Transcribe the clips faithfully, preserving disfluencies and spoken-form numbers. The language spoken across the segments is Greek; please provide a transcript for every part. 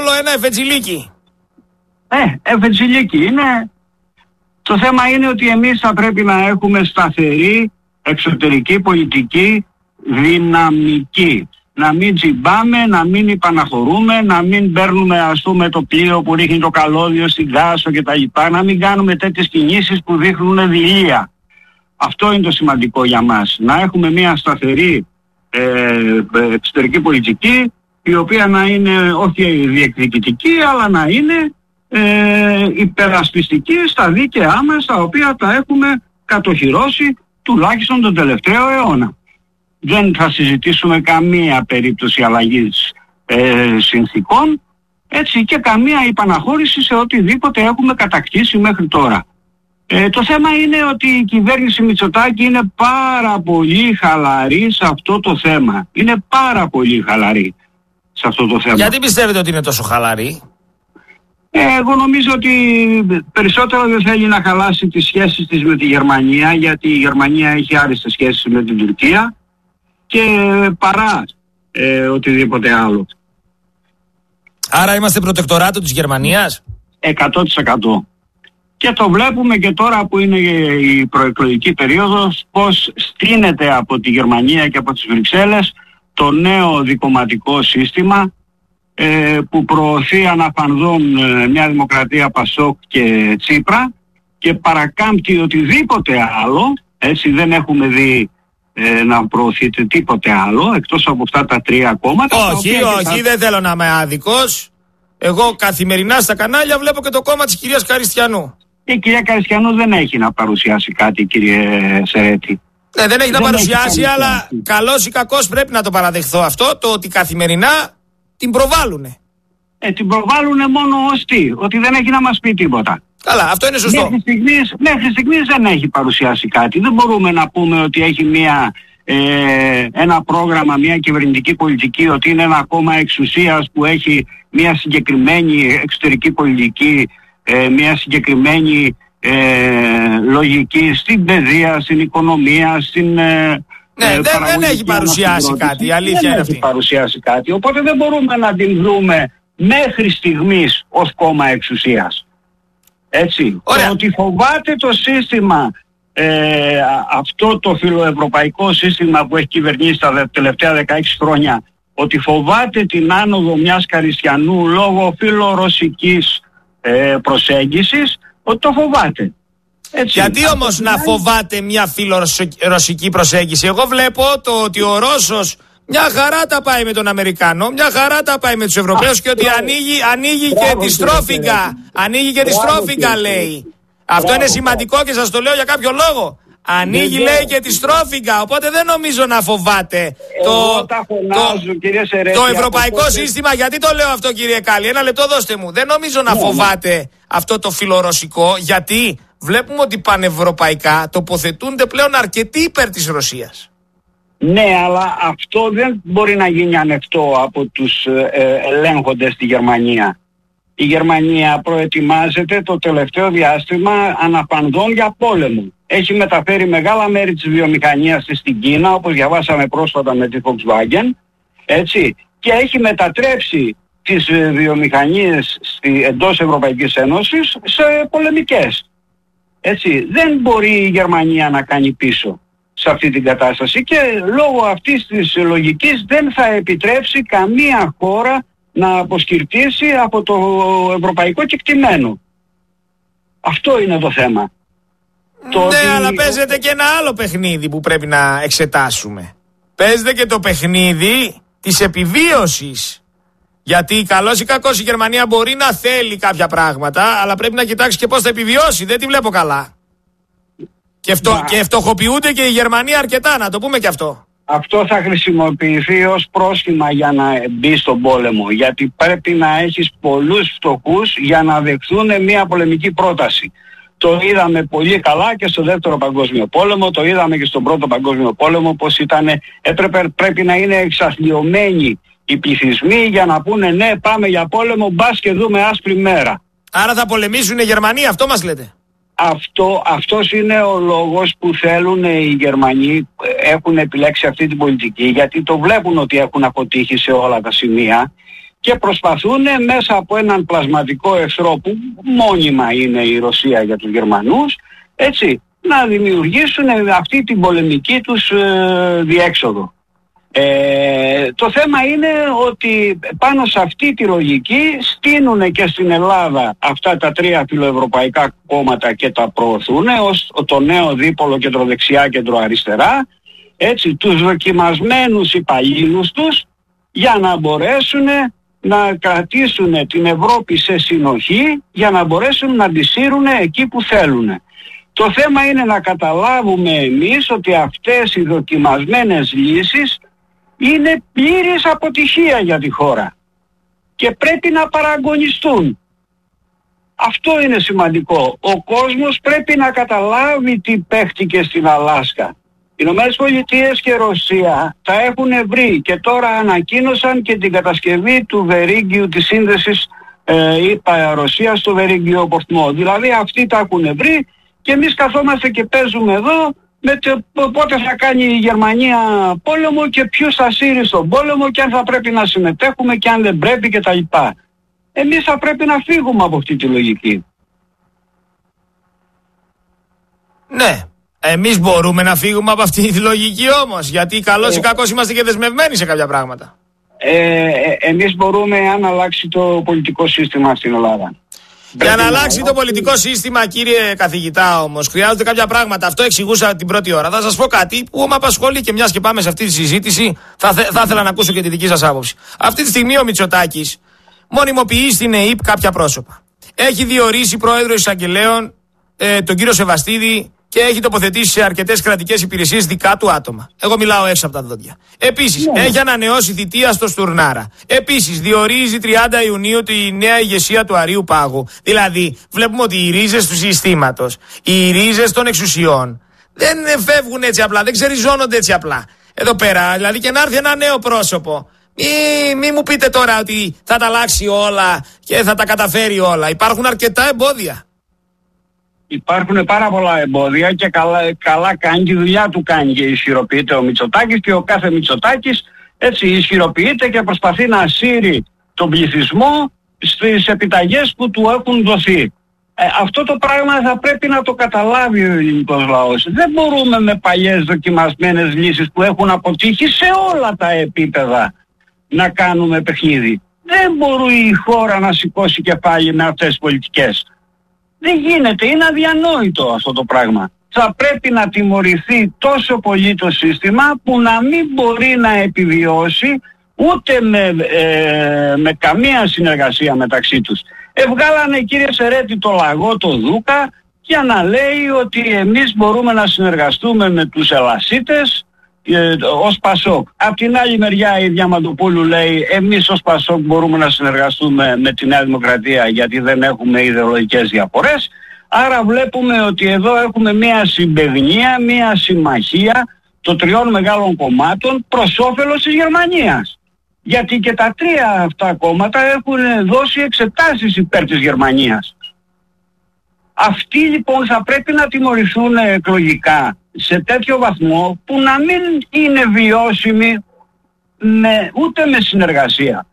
όλο ένα εφετζιλίκι. Ε, εφετζιλίκι είναι. Το θέμα είναι ότι εμείς θα πρέπει να έχουμε σταθερή εξωτερική πολιτική δυναμική. Να μην τζιμπάμε, να μην υπαναχωρούμε, να μην παίρνουμε ας πούμε το πλοίο που ρίχνει το καλώδιο στην Γάσο κτλ. Να μην κάνουμε τέτοιες κινήσεις που δείχνουν δειλία. Αυτό είναι το σημαντικό για μας. Να έχουμε μια σταθερή ε, εξωτερική πολιτική, η οποία να είναι όχι διεκδικητική, αλλά να είναι ε, υπερασπιστική στα δίκαιά μας, τα οποία τα έχουμε κατοχυρώσει τουλάχιστον τον τελευταίο αιώνα. Δεν θα συζητήσουμε καμία περίπτωση αλλαγής ε, συνθήκων, έτσι, και καμία υπαναχώρηση σε οτιδήποτε έχουμε κατακτήσει μέχρι τώρα. Ε, το θέμα είναι ότι η κυβέρνηση Μητσοτάκη είναι πάρα πολύ χαλαρή σε αυτό το θέμα. Είναι πάρα πολύ χαλαρή σε αυτό το θέμα. Γιατί πιστεύετε ότι είναι τόσο χαλαρή? Ε, εγώ νομίζω ότι περισσότερο δεν θέλει να χαλάσει τις σχέσεις της με τη Γερμανία, γιατί η Γερμανία έχει άριστες σχέσεις με την Τουρκία, και παρά ε, οτιδήποτε άλλο. Άρα είμαστε προτεκτοράτο της Γερμανίας? εκατό τοις εκατό. Και το βλέπουμε και τώρα που είναι η προεκλογική περίοδος, πως στείνεται από τη Γερμανία και από τις Βρυξέλλες το νέο δικομματικό σύστημα ε, που προωθεί αναφανδόν ε, μια δημοκρατία Πασόκ και Τσίπρα, και παρακάμπτει οτιδήποτε άλλο. Έτσι δεν έχουμε δει ε, να προωθείται τίποτε άλλο εκτός από αυτά τα τρία κόμματα. Όχι, όχι, θα... δεν θέλω να είμαι άδικος. Εγώ καθημερινά στα κανάλια βλέπω και το κόμμα της κυρίας Καριστιανού. Η κυρία Καριστιανού δεν έχει να παρουσιάσει κάτι, κύριε Σερέτη. Ναι, δεν έχει δεν να παρουσιάσει, έχει αλλά καλός ή κακός πρέπει να το παραδεχθώ αυτό, το ότι καθημερινά την προβάλλουνε. Ε, την προβάλλουνε μόνο ως τι, ότι δεν έχει να μας πει τίποτα. Καλά, αυτό είναι σωστό. Μέχρι στιγμής, μέχρι στιγμής δεν έχει παρουσιάσει κάτι. Δεν μπορούμε να πούμε ότι έχει μια, ε, ένα πρόγραμμα, μια κυβερνητική πολιτική, ότι είναι ένα κόμμα εξουσίας που έχει μια συγκεκριμένη εξωτερική πολιτική, ε, μια συγκεκριμένη ε, λογική στην παιδεία, στην οικονομία, στην ε, ναι, ε, δεν, δεν έχει παρουσιάσει κάτι, η αλήθεια δεν είναι έχει αυτή. παρουσιάσει κάτι, οπότε δεν μπορούμε να την δούμε μέχρι στιγμής ως κόμμα εξουσίας. Έτσι, το ότι φοβάται το σύστημα, ε, αυτό το φιλοευρωπαϊκό σύστημα που έχει κυβερνήσει τα τελευταία δεκαέξι χρόνια, ότι φοβάται την άνοδο μιας Καριστιανού λόγω φιλορωσικής ε, προσέγγισης, ότι το φοβάται. Έτσι. Γιατί όμως να φοβάται μια φιλορωσική προσέγγιση? Εγώ βλέπω το ότι ο Ρώσος μια χαρά τα πάει με τον Αμερικάνο, μια χαρά τα πάει με τους Ευρωπαίους, και ότι ανοίγει, ανοίγει και τη στρόφιγγα. Ανοίγει και τη στρόφιγγα, λέει. Αυτό είναι σημαντικό και σας το λέω για κάποιο λόγο. Ανοίγει, λέει, και τη στρόφιγγα, οπότε δεν νομίζω να φοβάται το, το, το ευρωπαϊκό σύστημα. Γιατί το λέω αυτό, κύριε Κάλλη? Ένα λεπτό δώστε μου. Δεν νομίζω να φοβάται αυτό το φιλορωσικό, γιατί βλέπουμε ότι πανευρωπαϊκά τοποθετούνται πλέον αρκετοί υπέρ της Ρωσίας. Ναι, αλλά αυτό δεν μπορεί να γίνει ανεκτό από τους ε, ελέγχοντες στη Γερμανία. Η Γερμανία προετοιμάζεται το τελευταίο διάστημα αναπαντών για πόλεμο. Έχει μεταφέρει μεγάλα μέρη της βιομηχανίας της στην Κίνα, όπως διαβάσαμε πρόσφατα με τη Volkswagen, έτσι, και έχει μετατρέψει τις βιομηχανίες εντός Ευρωπαϊκής Ένωσης σε πολεμικές. Έτσι, δεν μπορεί η Γερμανία να κάνει πίσω σε αυτή την κατάσταση, και λόγω αυτής της λογικής δεν θα επιτρέψει καμία χώρα να αποσκυρτήσει από το ευρωπαϊκό κεκτημένο. Αυτό είναι το θέμα. Ναι, το αλλά ότι... παίζεται και ένα άλλο παιχνίδι που πρέπει να εξετάσουμε. Παίζεται και το παιχνίδι της επιβίωσης. Γιατί καλώς ή κακώς η Γερμανία μπορεί να θέλει κάποια πράγματα, αλλά πρέπει να κοιτάξει και πώς θα επιβιώσει. Δεν τη βλέπω καλά. Και, φτω... και φτωχοποιούνται και οι Γερμανοί αρκετά, να το πούμε και αυτό. Αυτό θα χρησιμοποιηθεί ως πρόσχημα για να μπει στον πόλεμο. Γιατί πρέπει να έχεις πολλούς φτωχούς για να δεχθούν μια πολεμική πρόταση. Το είδαμε πολύ καλά και στο δεύτερο παγκόσμιο πόλεμο, το είδαμε και στον πρώτο παγκόσμιο πόλεμο, πως ήταν, έπρεπε, πρέπει να είναι εξαθλιωμένοι οι πληθυσμοί για να πούνε ναι, πάμε για πόλεμο, μπας και δούμε άσπρη μέρα. Άρα θα πολεμήσουν οι Γερμανοί, αυτό μας λέτε? Αυτό, αυτός είναι ο λόγος που θέλουν οι Γερμανοί, έχουν επιλέξει αυτή την πολιτική, γιατί το βλέπουν ότι έχουν αποτύχει σε όλα τα σημεία και προσπαθούν μέσα από έναν πλασματικό εχθρό που μόνιμα είναι η Ρωσία για τους Γερμανούς, έτσι, να δημιουργήσουν αυτή την πολεμική τους ε, διέξοδο. Ε, το θέμα είναι ότι πάνω σε αυτή τη λογική στείνουν και στην Ελλάδα αυτά τα τρία φιλοευρωπαϊκά κόμματα και τα προωθούν ως το νέο δίπολο κεντροδεξιά κεντροαριστερά, έτσι, τους δοκιμασμένους υπαλλήλους τους, για να μπορέσουν να κρατήσουν την Ευρώπη σε συνοχή, για να μπορέσουν να τη σύρουν εκεί που θέλουν. Το θέμα είναι να καταλάβουμε εμείς ότι αυτές οι δοκιμασμένες λύσεις είναι πλήρης αποτυχία για τη χώρα και πρέπει να παραγωνιστούν. Αυτό είναι σημαντικό. Ο κόσμος πρέπει να καταλάβει τι παίχτηκε στην Αλάσκα. Οι Ηνωμένες Πολιτείες και η Ρωσία τα έχουν βρει και τώρα ανακοίνωσαν και την κατασκευή του Βερίγγιου, της σύνδεσης ε, είπα Ρωσία στο Βερίγγιο Πορθμό. Δηλαδή αυτοί τα έχουν βρει και εμείς καθόμαστε και παίζουμε εδώ με το πότε θα κάνει η Γερμανία πόλεμο και ποιους θα σύρει στον πόλεμο και αν θα πρέπει να συμμετέχουμε και αν δεν πρέπει κτλ. Εμείς θα πρέπει να φύγουμε από αυτή τη λογική. Ναι. Εμείς μπορούμε να φύγουμε από αυτή τη λογική όμως, γιατί καλώς ή κακώς είμαστε και δεσμευμένοι σε κάποια πράγματα. Ε, ε, εμείς μπορούμε αν αλλάξει το πολιτικό σύστημα στην Ελλάδα. Για να αλλάξει το πολιτικό σύστημα, κύριε καθηγητά, όμως, χρειάζονται κάποια πράγματα. Αυτό εξηγούσα την πρώτη ώρα. Θα σας πω κάτι που με απασχολεί και μιας και πάμε σε αυτή τη συζήτηση, θα, θε, θα ήθελα να ακούσω και τη δική σας άποψη. Αυτή τη στιγμή ο Μητσοτάκης μονιμοποιεί στην ΕΕΠ κάποια πρόσωπα. Έχει διορίσει πρόεδρο εισαγγελέων ε, τον κύριο Σεβαστίδη και έχει τοποθετήσει σε αρκετές κρατικές υπηρεσίες δικά του άτομα. Εγώ μιλάω έξω από τα δόντια. Επίσης, yeah. έχει ανανεώσει θητεία στο Στουρνάρα. Επίσης, διορίζει τριάντα Ιουνίου τη νέα ηγεσία του Αρείου Πάγου. Δηλαδή, βλέπουμε ότι οι ρίζες του συστήματος, οι ρίζες των εξουσιών, δεν φεύγουν έτσι απλά, δεν ξεριζώνονται έτσι απλά. Εδώ πέρα, δηλαδή, και να έρθει ένα νέο πρόσωπο. Μη, μη μου πείτε τώρα ότι θα τα αλλάξει όλα και θα τα καταφέρει όλα. Υπάρχουν αρκετά εμπόδια. Υπάρχουν πάρα πολλά εμπόδια και καλά, καλά κάνει, τη δουλειά του κάνει και ισχυροποιείται ο Μητσοτάκης και ο κάθε Μητσοτάκης έτσι ισχυροποιείται και προσπαθεί να σύρει τον πληθυσμό στις επιταγές που του έχουν δοθεί. Ε, αυτό το πράγμα θα πρέπει να το καταλάβει ο ελληνικός λαός. Δεν μπορούμε με παλιές δοκιμασμένες λύσεις που έχουν αποτύχει σε όλα τα επίπεδα να κάνουμε παιχνίδι. Δεν μπορεί η χώρα να σηκώσει κεφάλι με αυτές τις πολιτικές. Δεν γίνεται, είναι αδιανόητο αυτό το πράγμα. Θα πρέπει να τιμωρηθεί τόσο πολύ το σύστημα που να μην μπορεί να επιβιώσει ούτε με, ε, με καμία συνεργασία μεταξύ τους. Ευγάλανε κύριε Σερέτη το λαγό, το Δούκα, για να λέει ότι εμείς μπορούμε να συνεργαστούμε με τους Ελασίτες ε, ως Πασόκ. Απ' την άλλη μεριά η Διαμαντοπούλου λέει εμείς ως Πασόκ μπορούμε να συνεργαστούμε με τη Νέα Δημοκρατία γιατί δεν έχουμε ιδεολογικές διαφορές. Άρα βλέπουμε ότι εδώ έχουμε μια συμπαιγνία, μια συμμαχία των τριών μεγάλων κομμάτων προς όφελος της Γερμανίας. Γιατί και τα τρία αυτά κόμματα έχουν δώσει εξετάσεις υπέρ της Γερμανίας. Αυτοί λοιπόν θα πρέπει να τιμωρηθούν εκλογικά σε τέτοιο βαθμό που να μην είναι βιώσιμοι με, ούτε με συνεργασία.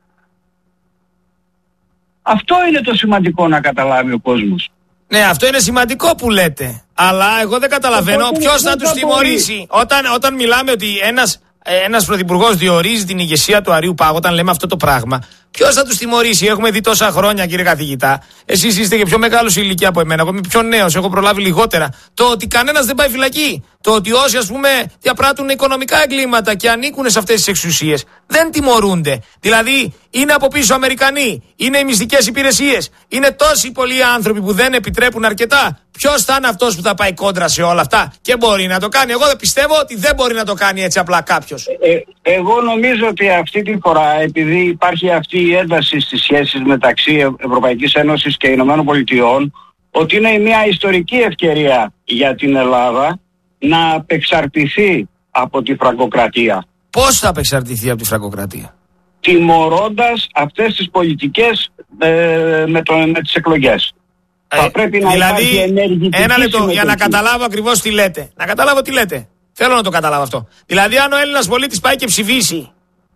Αυτό είναι το σημαντικό να καταλάβει ο κόσμος. Ναι, αυτό είναι σημαντικό που λέτε. Αλλά εγώ δεν καταλαβαίνω ποιος θα τους τιμωρήσει. Όταν, όταν μιλάμε ότι ένας, ένας πρωθυπουργός διορίζει την ηγεσία του Αρείου Πάγου, όταν λέμε αυτό το πράγμα, ποιος θα τους τιμωρήσει? Έχουμε δει τόσα χρόνια, κύριε καθηγητά. Εσείς είστε και πιο μεγάλος ηλικία από εμένα. Εγώ είμαι πιο νέος, έχω προλάβει λιγότερα. Το ότι κανένας δεν πάει φυλακή. Το ότι όσοι, ας πούμε, διαπράττουν οικονομικά εγκλήματα και ανήκουν σε αυτές τις εξουσίες δεν τιμωρούνται. Δηλαδή, είναι από πίσω Αμερικανοί, είναι οι μυστικές υπηρεσίες, είναι τόσοι πολλοί άνθρωποι που δεν επιτρέπουν αρκετά. Ποιος θα είναι αυτός που θα πάει κόντρα σε όλα αυτά και μπορεί να το κάνει? Εγώ δεν πιστεύω ότι δεν μπορεί να το κάνει έτσι απλά κάποιος. Ε, εγώ νομίζω ότι αυτή τη φορά, επειδή υπάρχει αυτή η ένταση στις σχέσεις μεταξύ Ευρωπαϊκής Ένωσης και Ηνωμένων Πολιτειών, ότι είναι μια ιστορική ευκαιρία για την Ελλάδα να απεξαρτηθεί από τη φραγκοκρατία. Πώς θα απεξαρτηθεί από τη φραγκοκρατία? Τιμωρώντας αυτές τις πολιτικές ε, με, το, με τις εκλογές. Ε, θα πρέπει να δηλαδή, υπάρχει ενεργητική ένα λεπτό συμμετοχή. Για να καταλάβω ακριβώς τι λέτε. Να καταλάβω τι λέτε. Θέλω να το καταλάβω αυτό. Δηλαδή, αν ο Έλληνας πολίτης πάει και ψηφίσει,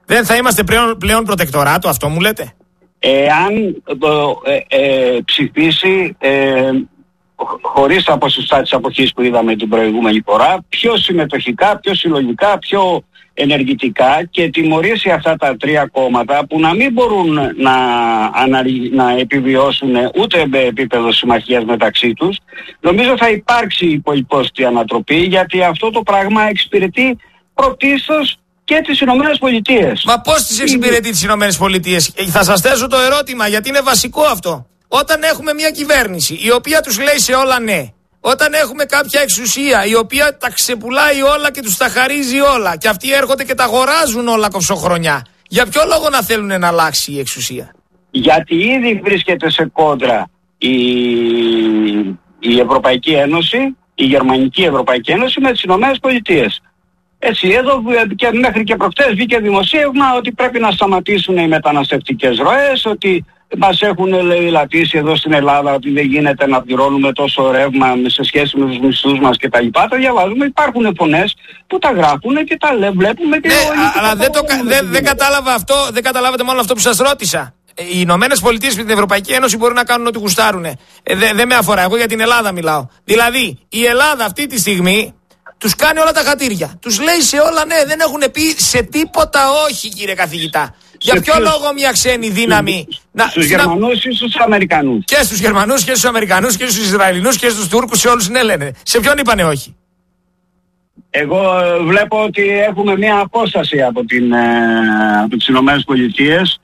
Δεν θα είμαστε πλέον, πλέον προτεκτοράτο, αυτό μου λέτε? Εάν ε, ε, ψηφίσει ε, χωρίς τα ποσοστά της αποχής που είδαμε την προηγούμενη φορά, πιο συμμετοχικά, πιο συλλογικά, πιο ενεργητικά, και τιμωρήσει αυτά τα τρία κόμματα που να μην μπορούν να, να επιβιώσουν ούτε με επίπεδο συμμαχίας μεταξύ τους, νομίζω θα υπάρξει υπολοιπόστη ανατροπή, γιατί αυτό το πράγμα εξυπηρετεί πρωτίστως και τις Ηνωμένες Πολιτείες. Μα πώς τις εξυπηρετεί τις Ηνωμένες Πολιτείες? Θα σας θέσω το ερώτημα, γιατί είναι βασικό αυτό. Όταν έχουμε μια κυβέρνηση η οποία τους λέει σε όλα ναι, όταν έχουμε κάποια εξουσία η οποία τα ξεπουλάει όλα και τους τα χαρίζει όλα, και αυτοί έρχονται και τα αγοράζουν όλα κοψοχρονιά, για ποιο λόγο να θέλουν να αλλάξει η εξουσία? Γιατί ήδη βρίσκεται σε κόντρα η, η Ευρωπαϊκή Ένωση, η Γερμανική Ευρωπαϊκή Ένωση με τις Ηνωμένες Πολιτείες. Έτσι, εδώ και μέχρι και προχτές βγήκε δημοσίευμα ότι πρέπει να σταματήσουν οι μεταναστευτικές ροές, ότι μας έχουν λατήσει εδώ στην Ελλάδα ότι δεν γίνεται να πληρώνουμε τόσο ρεύμα σε σχέση με τους μισθούς μας κτλ. Τα διαβάζουμε, υπάρχουν φωνές που τα γράφουν και τα λέ, βλέπουμε και... Ναι, αλλά δεν, το, δεν, δεν κατάλαβα αυτό, δεν καταλάβατε μόνο αυτό που σας ρώτησα. Οι Ηνωμένες Πολιτείες με την Ευρωπαϊκή Ένωση μπορούν να κάνουν ό,τι γουστάρουν. Ε, δεν δε με αφορά, εγώ για την Ελλάδα μιλάω. Δηλαδή, η Ελλάδα αυτή τη στιγμή τους κάνει όλα τα χατήρια. Τους λέει σε όλα ναι, δεν έχουν πει σε τίποτα όχι, κύριε καθηγητά. Για ποιο ποιους... λόγο μια ξένη δύναμη... Στους να... Γερμανούς ή στους Αμερικανούς? Και στους Γερμανούς και στους Αμερικανούς και στους Ισραηλινούς και στους Τούρκους, σε όλους ναι λένε. Σε ποιον είπανε όχι? Εγώ βλέπω ότι έχουμε μια απόσταση από, την, ε, από τις Ηνωμένες Πολιτείες,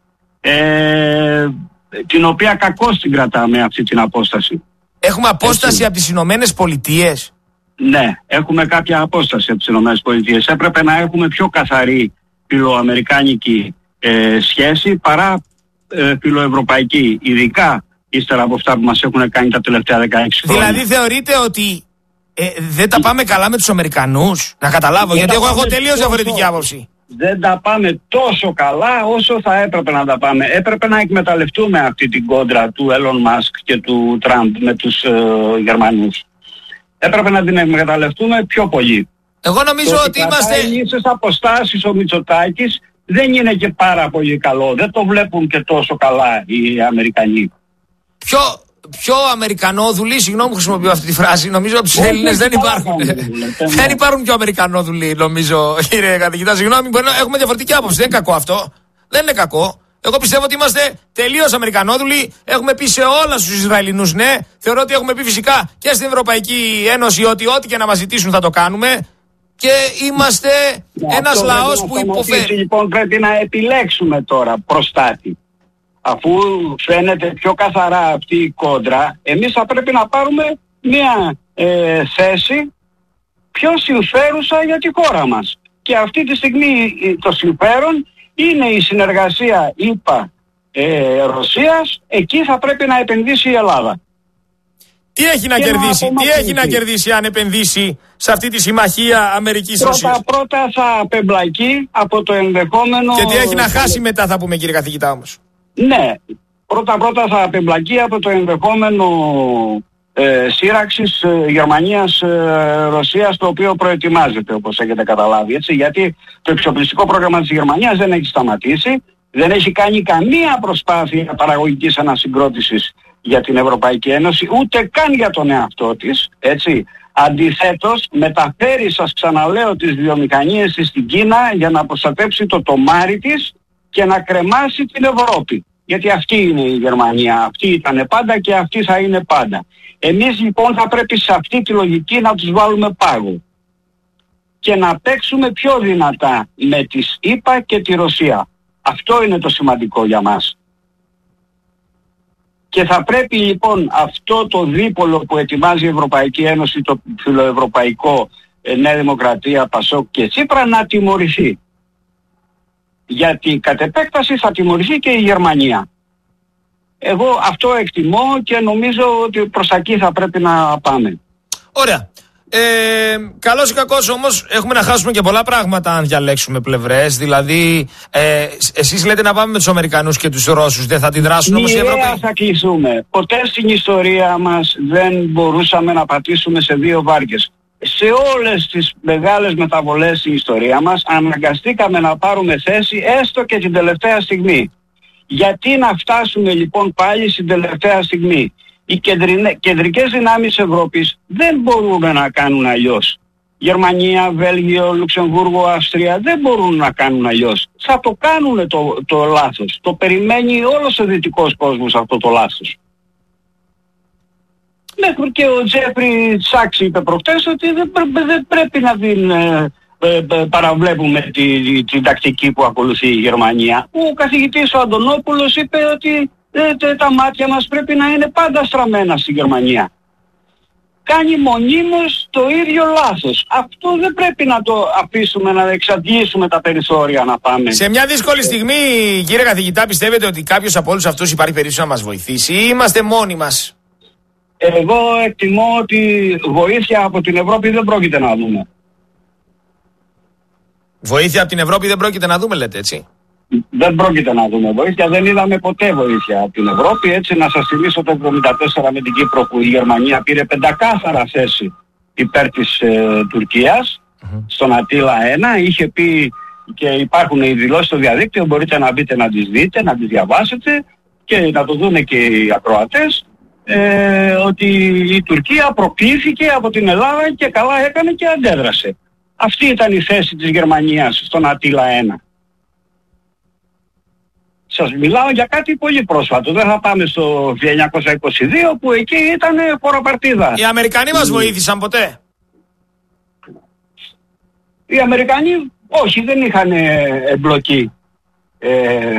ε, την οποία κακώς την κρατάμε αυτή την απόσταση. Έχουμε απόσταση Έτσι. από τις Ηνωμένες Πολιτείες? Ναι, έχουμε κάποια απόσταση από τις Ηνωμένες Πολιτείες. Έπρεπε να έχουμε πιο καθαρή φιλοαμερικάνικη ε, σχέση παρά ε, φιλοευρωπαϊκή, ειδικά ύστερα από αυτά που μας έχουν κάνει τα τελευταία δεκαέξι χρόνια. Δηλαδή θεωρείτε ότι ε, δεν τα πάμε καλά με τους Αμερικανούς? Να καταλάβω, δεν γιατί εγώ έχω τελείως διαφορετική άποψη. Δεν τα πάμε τόσο καλά όσο θα έπρεπε να τα πάμε. Έπρεπε να εκμεταλλευτούμε αυτή την κόντρα του Elon Musk και του Τραμπ με τους ε, Γερμανούς. Έπρεπε να την εκμεταλλευτούμε πιο πολύ. Εγώ νομίζω το ότι είμαστε... Οι ίσες αποστάσεις ο Μητσοτάκης δεν είναι και πάρα πολύ καλό. Δεν το βλέπουν και τόσο καλά οι Αμερικανοί. Πιο, πιο Αμερικανόδουλοι, συγγνώμη που χρησιμοποιώ αυτή τη φράση, νομίζω από τους Έλληνες δεν υπάρχουν. Δεν υπάρχουν πιο Αμερικανόδουλοι, νομίζω, κύριε καθηγητά. Συγγνώμη, μπορεί να έχουμε διαφορετική άποψη. Δεν είναι κακό αυτό. Δεν είναι κακό. Εγώ πιστεύω ότι είμαστε τελείως Αμερικανόδουλοι. Έχουμε πει σε όλα στους Ισραηλινούς ναι. Θεωρώ ότι έχουμε πει φυσικά και στην Ευρωπαϊκή Ένωση ότι ό,τι και να μας ζητήσουν θα το κάνουμε. Και είμαστε yeah, ένας λαός που υποφέρει. Λοιπόν, πρέπει να επιλέξουμε τώρα προστάτη. Αφού φαίνεται πιο καθαρά αυτή η κόντρα, εμείς θα πρέπει να πάρουμε μια ε, θέση πιο συμφέρουσα για τη χώρα μας. Και αυτή τη στιγμή το συμφέρον είναι η συνεργασία ΗΠΑ ε, Ρωσίας. Εκεί θα πρέπει να επενδύσει η Ελλάδα. Τι έχει να και κερδίσει, τι έχει να κερδίσει αν επενδύσει σε αυτή τη συμμαχία Αμερικής-Ρωσίας? Πρώτα πρώτα θα απεμπλακεί από το ενδεχόμενο... Και τι έχει να χάσει μετά, θα πούμε, κύριε καθηγητά, όμως? Ναι, πρώτα πρώτα θα απεμπλακεί από το ενδεχόμενο ε, σύραξης ε, Γερμανίας-Ρωσίας, ε, το οποίο προετοιμάζεται, όπως έχετε καταλάβει, έτσι, γιατί το εξοπλιστικό πρόγραμμα της Γερμανίας δεν έχει σταματήσει, δεν έχει κάνει καμία προσπάθεια παραγωγικής ανασυγκρότησης για την Ευρωπαϊκή Ένωση, ούτε καν για τον εαυτό της, έτσι. Αντιθέτως, μεταφέρει, σας ξαναλέω, τις βιομηχανίες της στην Κίνα για να προστατέψει το τομάρι της και να κρεμάσει την Ευρώπη. Γιατί αυτή είναι η Γερμανία, αυτή ήταν πάντα και αυτή θα είναι πάντα. Εμείς λοιπόν θα πρέπει σε αυτή τη λογική να τους βάλουμε πάγο και να παίξουμε πιο δυνατά με τις ΗΠΑ και τη Ρωσία. Αυτό είναι το σημαντικό για μας. Και θα πρέπει λοιπόν αυτό το δίπολο που ετοιμάζει η Ευρωπαϊκή Ένωση, το φιλοευρωπαϊκό ε, Νέα Δημοκρατία, Πασόκ και Τσίπρα, να τιμωρηθεί. Γιατί κατ' επέκταση θα τιμωρηθεί και η Γερμανία. Εγώ αυτό εκτιμώ και νομίζω ότι προς τα εκεί θα πρέπει να πάμε. Ωραία. Ε, καλώς ή κακώς όμως έχουμε να χάσουμε και πολλά πράγματα αν διαλέξουμε πλευρές. Δηλαδή ε, εσείς λέτε να πάμε με τους Αμερικανούς και τους Ρώσους, δεν θα την δράσουν όμως οι Ευρωπαίοι? θα κλεισούμε. Ποτέ στην ιστορία μας δεν μπορούσαμε να πατήσουμε σε δύο βάρκες. σε όλες τις μεγάλες μεταβολές στην ιστορία μας αναγκαστήκαμε να πάρουμε θέση έστω και την τελευταία στιγμή. Γιατί να φτάσουμε λοιπόν πάλι στην τελευταία στιγμή? Οι κεντρικές δυνάμεις Ευρώπης δεν μπορούν να κάνουν αλλιώς. Γερμανία, Βέλγιο, Λουξεμβούργο, Αυστρία δεν μπορούν να κάνουν αλλιώς. Θα το κάνουν το, το λάθος. Το περιμένει όλος ο δυτικός κόσμος αυτό το λάθος. Μέχρι και ο Τζέφρι Σάξ είπε προχτές ότι δεν, πρέ, δεν πρέπει να την ε, ε, ε, παραβλέπουμε τη, τη, την τακτική που ακολουθεί η Γερμανία. Ο καθηγητής ο Αντωνόπουλος είπε ότι ε, τα μάτια μας πρέπει να είναι πάντα στραμμένα στη Γερμανία. Κάνει μονίμως το ίδιο λάθος. Αυτό δεν πρέπει να το αφήσουμε, να εξαντλήσουμε τα περιθώρια να πάμε. Σε μια δύσκολη στιγμή, κύριε καθηγητά, πιστεύετε ότι κάποιος από όλους αυτούς υπάρχει περίπτωση να μας βοηθήσει ή είμαστε μόνοι μας? Εγώ εκτιμώ ότι βοήθεια από την Ευρώπη δεν πρόκειται να δούμε. Βοήθεια από την Ευρώπη δεν πρόκειται να δούμε, λέτε, έτσι? Δεν πρόκειται να δούμε βοήθεια, δεν είδαμε ποτέ βοήθεια από την Ευρώπη. Έτσι, να σας θυμίσω το εβδομήντα τέσσερα με την Κύπρο, που η Γερμανία πήρε πεντακάθαρα θέση υπέρ της ε, Τουρκίας mm-hmm. στον Αττήλα ένα. Είχε πει, και υπάρχουν οι δηλώσεις στο διαδίκτυο, μπορείτε να μπείτε να τις δείτε, να τις διαβάσετε και να το δούνε και οι ακροατές, ε, ότι η Τουρκία προκλήθηκε από την Ελλάδα και καλά έκανε και αντέδρασε. Αυτή ήταν η θέση της Γερμανίας στον Αττήλα ένα. Σας μιλάω για κάτι πολύ πρόσφατο. Δεν θα πάμε στο χίλια εννιακόσια είκοσι δύο που εκεί ήταν φοροπαρτίδα. Οι Αμερικανοί μας βοήθησαν ποτέ? Οι Αμερικανοί όχι, δεν είχαν εμπλοκή ε,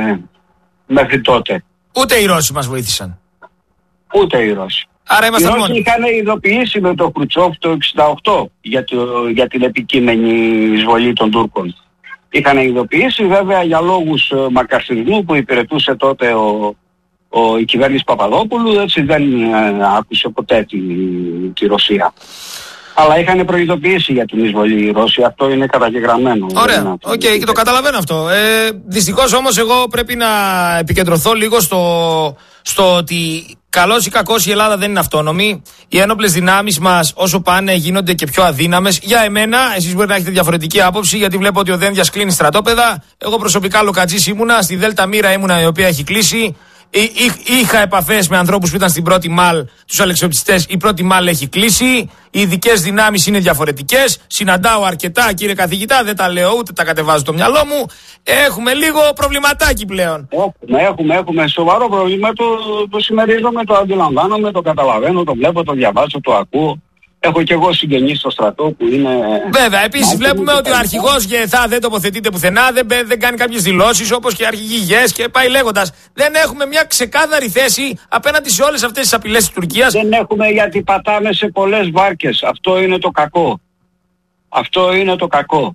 μέχρι τότε. Ούτε οι Ρώσοι μας βοήθησαν? Ούτε οι Ρώσοι. Άρα είμαστε οι Ρώσοι είχαν ειδοποιήσει με τον Χρουτσόφ το εξήντα οκτώ για, το, για την επικείμενη εισβολή των Τούρκων. Είχαν ειδοποιήσει βέβαια για λόγους ε, μακαρθισμού που υπηρετούσε τότε ο, ο, η κυβέρνηση Παπαδόπουλου, έτσι δεν ε, άκουσε ποτέ τη, τη Ρωσία. Αλλά είχαν προειδοποιήσει για την εισβολή οι Ρώσοι, αυτό είναι καταγεγραμμένο. Ωραία, οκ, okay, και το καταλαβαίνω αυτό. Ε, δυστυχώς όμως εγώ πρέπει να επικεντρωθώ λίγο στο, στο ότι καλώς ή κακώς η Ελλάδα δεν είναι αυτόνομη. Οι ένοπλες δυνάμεις μας όσο πάνε γίνονται και πιο αδύναμες. Για εμένα, εσείς μπορεί να έχετε διαφορετική άποψη, γιατί βλέπω ότι ο Δένδιας κλείνει στρατόπεδα. Εγώ προσωπικά Λοκατζής ήμουνα, στη Δέλτα Μοίρα ήμουνα, η οποία έχει κλείσει. Είχα επαφές με ανθρώπους που ήταν στην πρώτη ΜΑΛ, τους αλεξιοπτιστές. Η πρώτη ΜΑΛ έχει κλείσει. Οι ειδικές δυνάμεις είναι διαφορετικές. Συναντάω αρκετά, κύριε καθηγητά, δεν τα λέω ούτε τα κατεβάζω στο μυαλό μου. Έχουμε λίγο προβληματάκι πλέον. Έχουμε, έχουμε, έχουμε σοβαρό πρόβλημα. Το, το συμμερίζομαι, το αντιλαμβάνομαι, το καταλαβαίνω, το βλέπω, το διαβάζω, το ακούω. Έχω και εγώ συγγενείς στο στρατό που είναι... Βέβαια, επίσης βλέπουμε ότι ο αρχηγός ΓΕΘΑ δεν τοποθετείται πουθενά, δεν, δεν κάνει κάποιες δηλώσεις όπως και αρχηγοί ΓΕΣ και πάει λέγοντας. Δεν έχουμε μια ξεκάθαρη θέση απέναντι σε όλες αυτές τις απειλές της Τουρκίας. Δεν έχουμε, γιατί πατάμε σε πολλές βάρκες. Αυτό είναι το κακό. Αυτό είναι το κακό.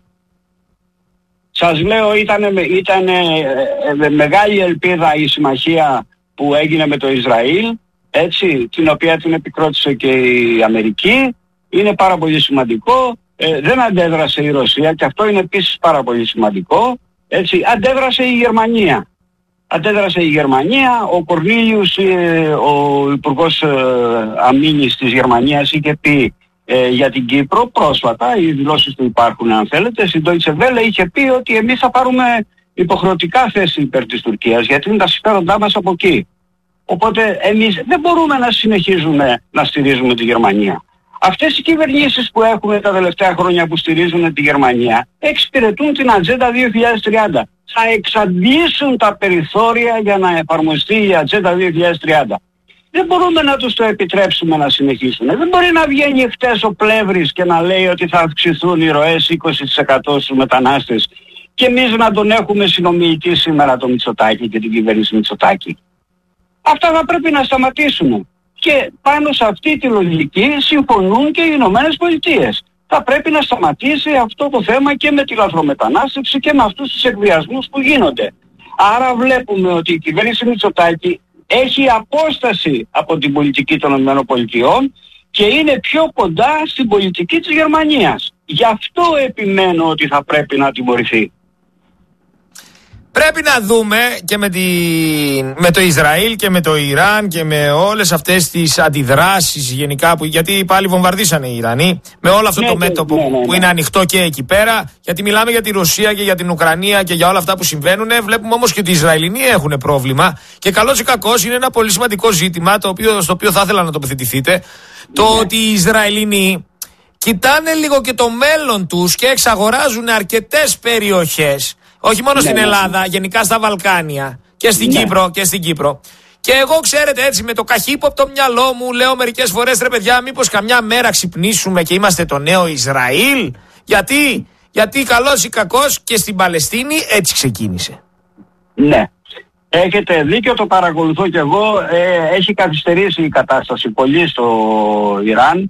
Σας λέω, ήταν, ήταν ε, μεγάλη ελπίδα η συμμαχία που έγινε με το Ισραήλ, έτσι, την οποία την επικρότησε και η Αμερική. Είναι πάρα πολύ σημαντικό. Ε, δεν αντέδρασε η Ρωσία και αυτό είναι επίσης πάρα πολύ σημαντικό. Έτσι, αντέδρασε η Γερμανία. Αντέδρασε η Γερμανία. Ο Κορνίλιους, ε, ο Υπουργός ε, Αμήνης της Γερμανίας, είχε πει ε, για την Κύπρο πρόσφατα, οι δηλώσεις του υπάρχουν αν θέλετε, στην Deutsche Welle είχε πει ότι εμείς θα πάρουμε υποχρεωτικά θέση υπέρ της Τουρκίας, γιατί είναι τα συμφέροντά μας από εκεί. Οπότε εμείς δεν μπορούμε να συνεχίζουμε να στηρίζουμε τη Γερμανία. Αυτές οι κυβερνήσεις που έχουμε τα τελευταία χρόνια που στηρίζουν τη Γερμανία εξυπηρετούν την Ατζέντα δύο χιλιάδες τριάντα. Θα εξαντλήσουν τα περιθώρια για να εφαρμοστεί η Ατζέντα δύο χιλιάδες τριάντα. Δεν μπορούμε να τους το επιτρέψουμε να συνεχίσουν. Δεν μπορεί να βγαίνει χτες ο Πλεύρης και να λέει ότι θα αυξηθούν οι ροές είκοσι τοις εκατό στους μετανάστες και εμείς να τον έχουμε συνομιλητή σήμερα το Μητσοτάκη και την κυβέρνηση Μητσοτάκη. Αυτά θα πρέπει να σταματήσουν. Και πάνω σε αυτή τη λογική συμφωνούν και οι Ηνωμένες Πολιτείες. Θα πρέπει να σταματήσει αυτό το θέμα και με τη λαθρομετανάστευση και με αυτούς τους εκβιασμούς που γίνονται. Άρα βλέπουμε ότι η κυβέρνηση Μητσοτάκη έχει απόσταση από την πολιτική των Ηνωμένων Πολιτειών και είναι πιο κοντά στην πολιτική της Γερμανίας. Γι' αυτό επιμένω ότι θα πρέπει να τιμωρηθεί. Πρέπει να δούμε και με, τη, με το Ισραήλ και με το Ιράν και με όλες αυτές τις αντιδράσεις γενικά, που, γιατί πάλι βομβαρδίσανε οι Ιρανοί, με όλο αυτό ναι, το μέτωπο ναι, ναι, ναι. που είναι ανοιχτό και εκεί πέρα, γιατί μιλάμε για τη Ρωσία και για την Ουκρανία και για όλα αυτά που συμβαίνουν. Βλέπουμε όμως και ότι οι Ισραηλινοί έχουν πρόβλημα και καλώς ή κακώς είναι ένα πολύ σημαντικό ζήτημα, το οποίο, στο οποίο θα ήθελα να τοποθετηθείτε, ναι. το ότι οι Ισραηλινοί κοιτάνε λίγο και το μέλλον τους και εξαγοράζουν αρκετές περιοχές. Όχι μόνο ναι, στην Ελλάδα, ναι. γενικά στα Βαλκάνια και στην, ναι. Κύπρο, και στην Κύπρο. Και εγώ, ξέρετε, έτσι με το καχύποπτο μυαλό μου λέω μερικές φορές, ρε παιδιά, μήπως καμιά μέρα ξυπνήσουμε και είμαστε το νέο Ισραήλ. Γιατί, γιατί καλώς ή κακώς και στην Παλαιστίνη έτσι ξεκίνησε. Ναι, έχετε δίκιο, το παρακολουθώ κι εγώ. Ε, έχει καθυστερήσει η κατάσταση πολύ στο Ιράν.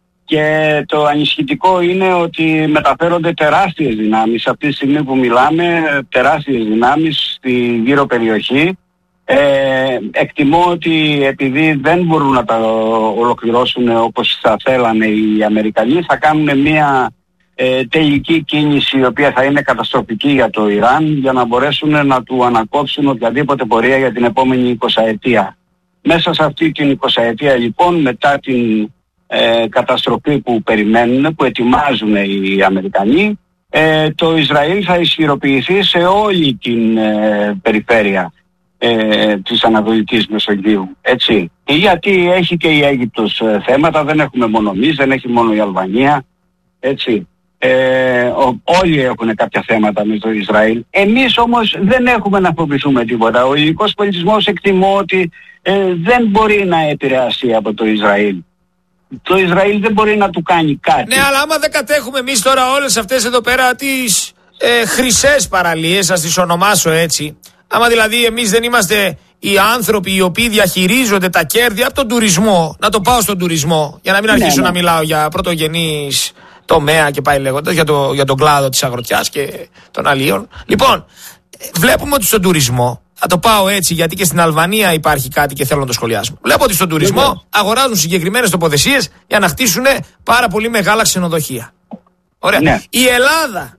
Και το ανησυχητικό είναι ότι μεταφέρονται τεράστιες δυνάμεις αυτή τη στιγμή που μιλάμε, τεράστιες δυνάμεις στη γύρω περιοχή. Ε, εκτιμώ ότι επειδή δεν μπορούν να τα ολοκληρώσουν όπως θα θέλανε οι Αμερικανοί, θα κάνουν μια ε, τελική κίνηση η οποία θα είναι καταστροφική για το Ιράν, για να μπορέσουν να του ανακόψουν οποιαδήποτε πορεία για την επόμενη εικοσαετία. Μέσα σε αυτή την εικοσαετία λοιπόν, μετά την Ε, καταστροφή που περιμένουν, που ετοιμάζουν οι Αμερικανοί, ε, το Ισραήλ θα ισχυροποιηθεί σε όλη την ε, περιφέρεια ε, της Ανατολικής Μεσογείου. Έτσι. Γιατί έχει και η Αίγυπτος ε, θέματα, δεν έχουμε μόνο εμείς, δεν έχει μόνο η Αλβανία. Έτσι. Ε, ο, όλοι έχουν κάποια θέματα με το Ισραήλ. Εμείς όμως δεν έχουμε να φοβηθούμε τίποτα. Ο ελληνικός πολιτισμός εκτιμώ ότι ε, δεν μπορεί να επηρεαστεί από το Ισραήλ. Το Ισραήλ δεν μπορεί να του κάνει κάτι. Ναι, αλλά άμα δεν κατέχουμε εμείς τώρα όλες αυτές εδώ πέρα τις ε, χρυσές παραλίες, ας τις ονομάσω έτσι. Άμα δηλαδή εμείς δεν είμαστε οι άνθρωποι οι οποίοι διαχειρίζονται τα κέρδη από τον τουρισμό, να το πάω στον τουρισμό, για να μην αρχίσω ναι, ναι. να μιλάω για πρωτογενής τομέα και πάει λέγοντας, για, το, για τον κλάδο της αγροτιάς και των αλλιών. Λοιπόν, βλέπουμε ότι στον τουρισμό, θα το πάω έτσι γιατί και στην Αλβανία υπάρχει κάτι και θέλω να το σχολιάσουμε. Βλέπω ότι στον τουρισμό αγοράζουν συγκεκριμένες τοποθεσίες για να χτίσουν πάρα πολύ μεγάλα ξενοδοχεία. Ωραία. Ναι. Η Ελλάδα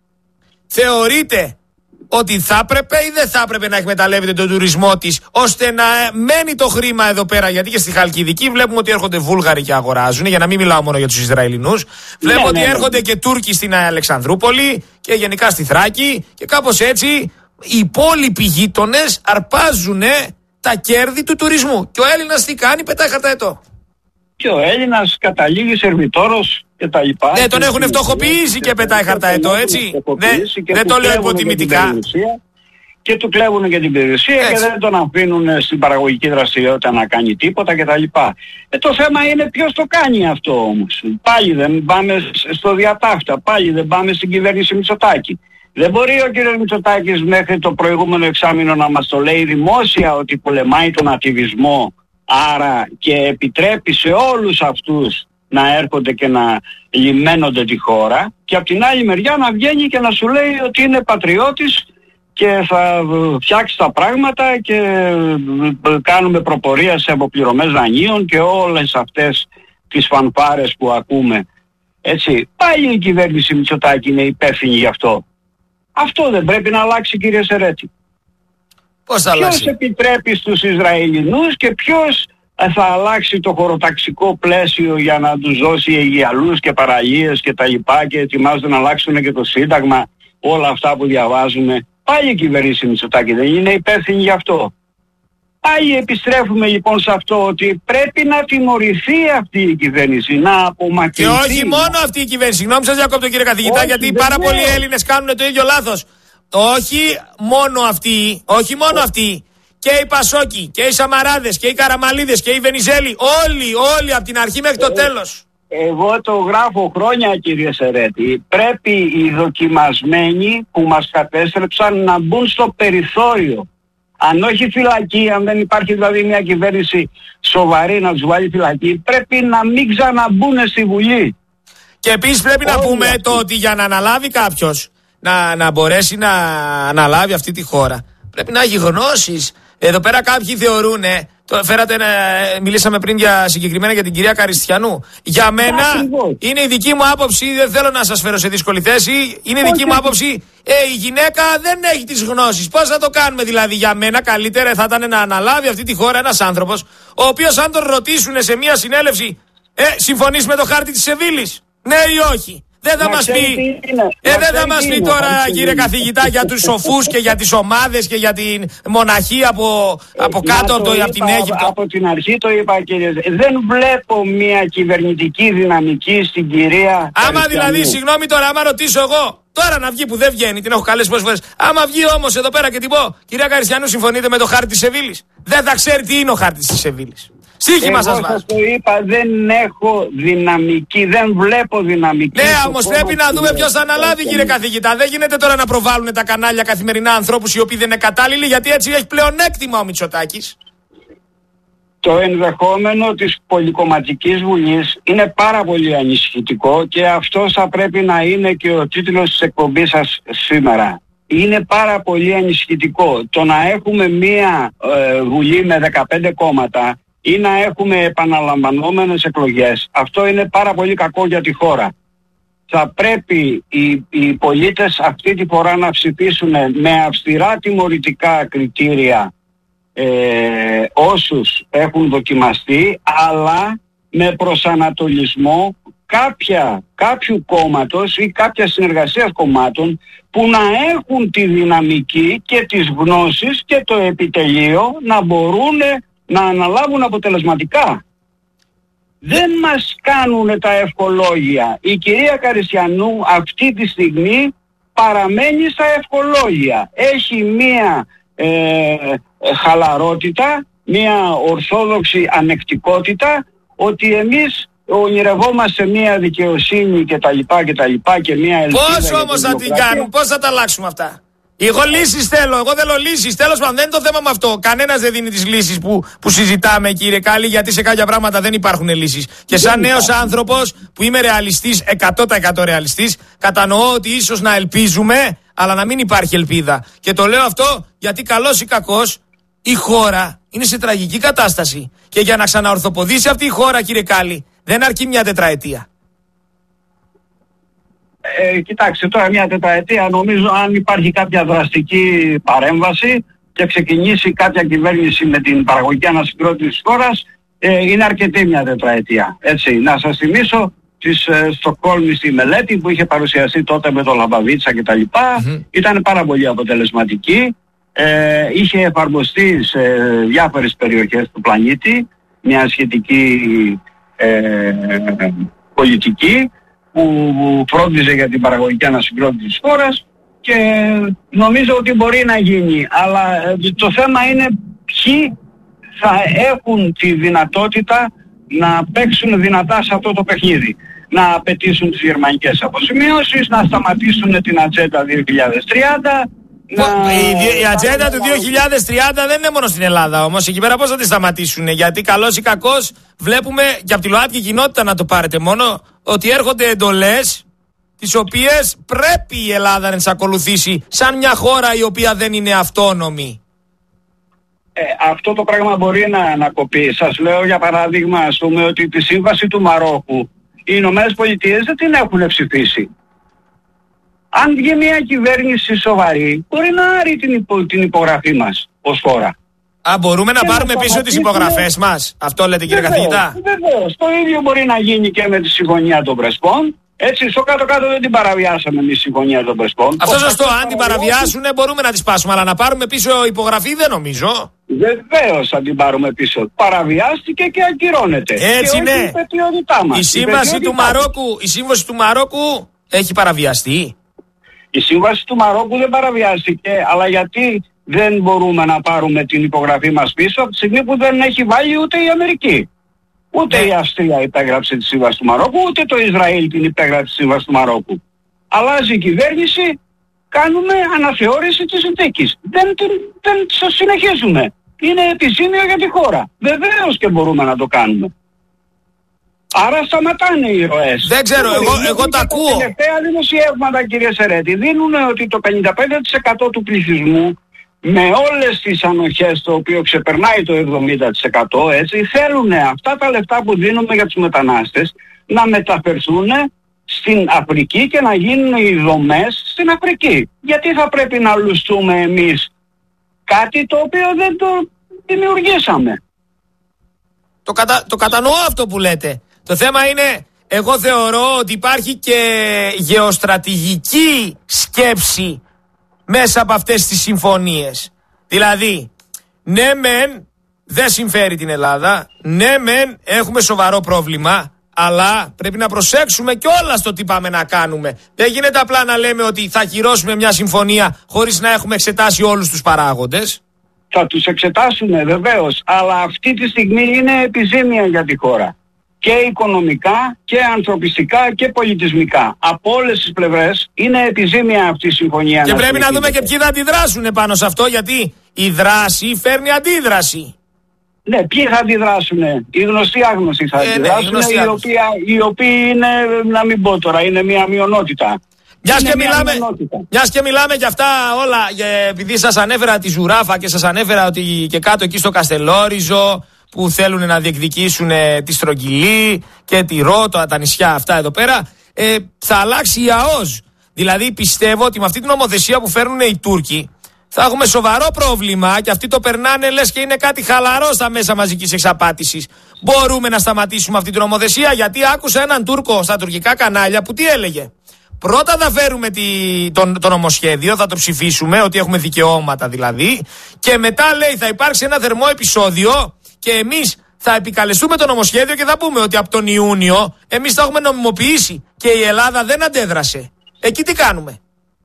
θεωρείται ότι θα έπρεπε ή δεν θα έπρεπε να εκμεταλλεύεται τον τουρισμό της ώστε να μένει το χρήμα εδώ πέρα? Γιατί και στη Χαλκιδική βλέπουμε ότι έρχονται Βούλγαροι και αγοράζουν, για να μην μιλάω μόνο για τους Ισραηλινούς. Βλέπω ναι, ότι ναι, έρχονται ναι. και Τούρκοι στην Αλεξανδρούπολη και γενικά στη Θράκη και κάπως έτσι οι υπόλοιποι γείτονες αρπάζουν τα κέρδη του τουρισμού. Και ο Έλληνας τι κάνει? Πετάει χαρταετό. Και ο Έλληνας καταλήγει σερβιτόρος και τα λοιπά. Ναι, τον έχουν φτωχοποιήσει και πετάει χαρταετό, έτσι. Δεν το λέω υποτιμητικά. Και του κλέβουν και την περιουσία έτσι. Και δεν τον αφήνουν στην παραγωγική δραστηριότητα να κάνει τίποτα κτλ. Ε, το θέμα είναι ποιος το κάνει αυτό όμως. Πάλι δεν πάμε στο διατάφτα, πάλι δεν πάμε στην κυβέρνηση Μητσοτάκη. Δεν μπορεί ο κ. Μητσοτάκης μέχρι το προηγούμενο εξάμηνο να μας το λέει δημόσια ότι πολεμάει τον ακτιβισμό, άρα και επιτρέπει σε όλους αυτούς να έρχονται και να λιμένονται τη χώρα, και από την άλλη μεριά να βγαίνει και να σου λέει ότι είναι πατριώτης και θα φτιάξει τα πράγματα και κάνουμε προπορία σε αποπληρωμές δανείων και όλες αυτές τις φανφάρες που ακούμε. Έτσι, πάλι η κυβέρνηση Μητσοτάκη είναι υπεύθυνη γι' αυτό. Αυτό δεν πρέπει να αλλάξει, κύριε Σερέτη? Πώς θα αλλάξει? Ποιος επιτρέπει στους Ισραηλινούς και ποιος θα αλλάξει το χωροταξικό πλαίσιο για να τους δώσει αιγιαλούς και παραλίες και τα λοιπά, και ετοιμάζονται να αλλάξουν και το Σύνταγμα, όλα αυτά που διαβάζουμε? Πάλι η κυβέρνηση Μητσοτάκη δεν είναι υπεύθυνη γι' αυτό? Πάλι επιστρέφουμε λοιπόν σε αυτό ότι πρέπει να τιμωρηθεί αυτή η κυβέρνηση, να απομακρυνθεί. Και όχι μόνο αυτή η κυβέρνηση. Συγγνώμη σας διακόπτω κύριε καθηγητά, όχι, γιατί πάρα πολλοί Έλληνες κάνουν το ίδιο λάθος. Όχι μόνο αυτοί, όχι μόνο αυτοί. Και οι Πασόκοι και οι Σαμαράδες και οι Καραμαλίδες και οι Βενιζέλοι, όλοι, όλοι από την αρχή μέχρι το τέλος. Εγώ το γράφω χρόνια, κύριε Σερέτη. Πρέπει οι δοκιμασμένοι που μας κατέστρεψαν να μπουν στο περιθώριο. Αν όχι φυλακή, αν δεν υπάρχει δηλαδή μια κυβέρνηση σοβαρή να τους βάλει φυλακή, πρέπει να μην ξαναμπούν στη Βουλή. Και επίσης πρέπει Όλοι να πούμε αυτοί. το ότι για να αναλάβει κάποιος, να, να μπορέσει να αναλάβει αυτή τη χώρα, πρέπει να έχει γνώσεις. Εδώ πέρα κάποιοι θεωρούν Το φέρατε, μιλήσαμε πριν για, συγκεκριμένα για την κυρία Καριστιανού. Για μένα είναι η δική μου άποψη, δεν θέλω να σας φέρω σε δύσκολη θέση. Είναι η δική μου άποψη, ε, η γυναίκα δεν έχει τις γνώσεις. Πώς θα το κάνουμε δηλαδή? Για μένα καλύτερα θα ήταν να αναλάβει αυτή τη χώρα ένας άνθρωπος, ο οποίος αν τον ρωτήσουν σε μια συνέλευση, ε, συμφωνείς με το χάρτη της Σεβίλης? Ναι ή όχι? Δεν θα μας πει, ε, δεν θα μας πει τώρα, κύριε καθηγητά, για τους σοφούς και για τις ομάδες και για την μοναχή από, από κάτω από, το, από την Αίγυπτο. Από την αρχή το είπα, κύριε. Δεν βλέπω μια κυβερνητική δυναμική στην κυρία. Άμα δηλαδή, συγγνώμη τώρα, άμα ρωτήσω εγώ, τώρα να βγει που δεν βγαίνει, την έχω καλέσει πολλές φορές. Άμα βγει όμως εδώ πέρα και την πω, κυρία Καριστιανού, συμφωνείτε με το χάρτη της Σεβίλης? Δεν θα ξέρει τι είναι ο χάρτης της Σεβίλης. Στοίχημα σας βάζω. Εγώ το είπα, δεν έχω δυναμική, δεν βλέπω δυναμική. Ναι, όμως πρέπει να δούμε ποιος θα αναλάβει, κύριε καθηγητά. Δεν γίνεται τώρα να προβάλλουν τα κανάλια καθημερινά ανθρώπους οι οποίοι δεν είναι κατάλληλοι, γιατί έτσι έχει πλεονέκτημα ο Μητσοτάκης. Το ενδεχόμενο της πολυκομματικής βουλής είναι πάρα πολύ ανησυχητικό και αυτό θα πρέπει να είναι και ο τίτλος της εκπομπής σας σήμερα. Είναι πάρα πολύ ανησυχητικό το να έχουμε μία ε, βουλή με δεκαπέντε κόμματα ή να έχουμε επαναλαμβανόμενες εκλογές. Αυτό είναι πάρα πολύ κακό για τη χώρα. Θα πρέπει οι, οι πολίτες αυτή τη φορά να ψηφίσουν με αυστηρά τιμωρητικά κριτήρια ε, όσους έχουν δοκιμαστεί, αλλά με προσανατολισμό κάποια, κάποιου κόμματος ή κάποια συνεργασία κομμάτων που να έχουν τη δυναμική και τις γνώσεις και το επιτελείο να μπορούν να αναλάβουν αποτελεσματικά. Δεν μας κάνουν τα ευχολόγια. Η κυρία Καριστιανού αυτή τη στιγμή παραμένει στα ευχολόγια. Έχει μία ε, χαλαρότητα, μία ορθόδοξη ανεκτικότητα, ότι εμείς ονειρευόμαστε μία δικαιοσύνη και τα λοιπά και τα λοιπά και μία ελπίδα. Πώς όμως θα την κάνουν, πώς θα τα αλλάξουμε αυτά? Εγώ λύσεις θέλω, εγώ θέλω λύσεις. Τέλος πάντων, δεν είναι το θέμα με αυτό. Κανένας δεν δίνει τις λύσεις που, που συζητάμε, κύριε Κάλλη, γιατί σε κάποια πράγματα δεν υπάρχουν λύσεις. Και σαν νέος άνθρωπος που είμαι ρεαλιστής, εκατό τοις εκατό ρεαλιστής, κατανοώ ότι ίσως να ελπίζουμε, αλλά να μην υπάρχει ελπίδα. Και το λέω αυτό γιατί καλός ή κακός η χώρα είναι σε τραγική κατάσταση. Και για να ξαναορθοποδήσει αυτή η χώρα, κύριε Κάλλη, δεν αρκεί μια τετραετία. Ε, κοιτάξτε, τώρα μια τετραετία νομίζω, αν υπάρχει κάποια δραστική παρέμβαση και ξεκινήσει κάποια κυβέρνηση με την παραγωγική ανασυγκρότηση της χώρας, ε, είναι αρκετή μια τετραετία. Έτσι, να σας θυμίσω της ε, Στοκχόλμης τη μελέτη που είχε παρουσιαστεί τότε με τον Λαμπαβίτσα κτλ. Mm-hmm. Ήταν πάρα πολύ αποτελεσματική. Ε, είχε εφαρμοστεί σε διάφορες περιοχές του πλανήτη μια σχετική ε, πολιτική που φρόντιζε για την παραγωγική ανασυγκρότηση της χώρας και νομίζω ότι μπορεί να γίνει. Αλλά το θέμα είναι ποιοι θα έχουν τη δυνατότητα να παίξουν δυνατά σε αυτό το παιχνίδι. Να απαιτήσουν τις γερμανικές αποζημιώσεις, να σταματήσουν την ατζέντα δύο χιλιάδες τριάντα. Να... Η, η ατζέντα του δύο χιλιάδες τριάντα δεν είναι μόνο στην Ελλάδα όμως. Εκεί πέρα πώς θα τη σταματήσουν? Γιατί καλός ή κακός βλέπουμε και από τη ΛΟΑΤΚΙ κοινότητα, να το πάρετε μόνο, ότι έρχονται εντολές τις οποίες πρέπει η Ελλάδα να τις ακολουθήσει σαν μια χώρα η οποία δεν είναι αυτόνομη. Ε, αυτό το πράγμα μπορεί να ανακοπεί. Σας λέω για παράδειγμα, ας πούμε, ότι τη σύμβαση του Μαρόκου οι Ηνωμένες Πολιτείες δεν την έχουν ψηφίσει. Αν βγει μια κυβέρνηση σοβαρή, μπορεί να άρει την, υπο, την υπογραφή μας ως χώρα. Α, μπορούμε να και πάρουμε να πίσω τις υπογραφές μας? Αυτό λέτε, κύριε καθηγητά? Βεβαίως. Το ίδιο μπορεί να γίνει και με τη Συμφωνία των Πρεσπών. Έτσι, στο κάτω-κάτω δεν την παραβιάσαμε με τη Συμφωνία των Πρεσπών. Αυτό σωστό. Αν την παραβιάσουν μπορούμε να τη σπάσουμε, αλλά να πάρουμε πίσω υπογραφή δεν νομίζω. Βεβαίως θα την πάρουμε πίσω. Παραβιάστηκε και ακυρώνεται. Έτσι, και ναι. Η, η, σύμβαση του Μαρόκου, η σύμβαση του Μαρόκου έχει παραβιαστεί. Η σύμβαση του Μαρόκου δεν παραβιάστηκε, αλλά γιατί δεν μπορούμε να πάρουμε την υπογραφή μας πίσω από τη στιγμή που δεν έχει βάλει ούτε η Αμερική. Ούτε ναι. η Αυστρία υπέγραψε τη σύμβαση του Μαρόκου, ούτε το Ισραήλ την υπέγραψε τη σύμβαση του Μαρόκου. Αλλάζει η κυβέρνηση, κάνουμε αναθεώρηση της συνθήκης. Δεν, δεν, δεν συνεχίζουμε. Είναι επιζήμιο για τη χώρα. Βεβαίως και μπορούμε να το κάνουμε. Άρα σταματάνε οι ροές. Δεν ξέρω, εγώ, εγώ, εγώ τα ακούω. Τα τελευταία δημοσιεύματα, κύριε Σερέτη, δίνουν ότι το πενήντα πέντε τοις εκατό του πληθυσμού με όλες τις ανοχές, το οποίο ξεπερνάει το εβδομήντα τοις εκατό, έτσι, θέλουν αυτά τα λεφτά που δίνουμε για τους μετανάστες να μεταφερθούν στην Αφρική και να γίνουν οι δομές στην Αφρική. Γιατί θα πρέπει να λουστούμε εμείς κάτι το οποίο δεν το δημιουργήσαμε? Το, κατα... το κατανοώ αυτό που λέτε. Το θέμα είναι, εγώ θεωρώ ότι υπάρχει και γεωστρατηγική σκέψη μέσα από αυτές τις συμφωνίες. Δηλαδή, ναι μεν δεν συμφέρει την Ελλάδα, ναι μεν έχουμε σοβαρό πρόβλημα, αλλά πρέπει να προσέξουμε κιόλας το τι πάμε να κάνουμε. Δεν γίνεται απλά να λέμε ότι θα ακυρώσουμε μια συμφωνία χωρίς να έχουμε εξετάσει όλους τους παράγοντες. Θα τους εξετάσουμε βεβαίως, αλλά αυτή τη στιγμή είναι επιζήμια για τη χώρα. Και οικονομικά και ανθρωπιστικά και πολιτισμικά. Από όλες τις πλευρές είναι επιζήμια αυτή η συμφωνία. Και πρέπει να δούμε και ποιοι θα αντιδράσουν πάνω σε αυτό, γιατί η δράση φέρνει αντίδραση. Ναι, ποιοι θα αντιδράσουν? Οι γνωστοί άγνωστοι θα αντιδράσουν, ε, ναι, οι, οποίοι, οι οποίοι είναι, να μην πω τώρα, είναι μια μειονότητα. Μιας και, μιλάμε, μιας και μιλάμε για αυτά όλα, επειδή σας ανέφερα τη Ζουράφα και σας ανέφερα ότι και κάτω εκεί στο Καστελόριζο που θέλουν να διεκδικήσουν τη Στρογγυλή και τη Ρώτο, τα νησιά αυτά εδώ πέρα, ε, θα αλλάξει η ΑΟΣ. Δηλαδή πιστεύω ότι με αυτή την νομοθεσία που φέρνουν οι Τούρκοι θα έχουμε σοβαρό πρόβλημα και αυτοί το περνάνε λες και είναι κάτι χαλαρό στα μέσα μαζικής εξαπάτησης. Μπορούμε να σταματήσουμε αυτή την νομοθεσία? Γιατί άκουσα έναν Τούρκο στα τουρκικά κανάλια που τι έλεγε? Πρώτα θα φέρουμε τη, το, το νομοσχέδιο, θα το ψηφίσουμε, ότι έχουμε δικαιώματα δηλαδή, και μετά λέει θα υπάρξει ένα θερμό επεισόδιο και εμείς θα επικαλεστούμε το νομοσχέδιο και θα πούμε ότι από τον Ιούνιο εμείς θα έχουμε νομιμοποιήσει και η Ελλάδα δεν αντέδρασε. Εκεί τι κάνουμε?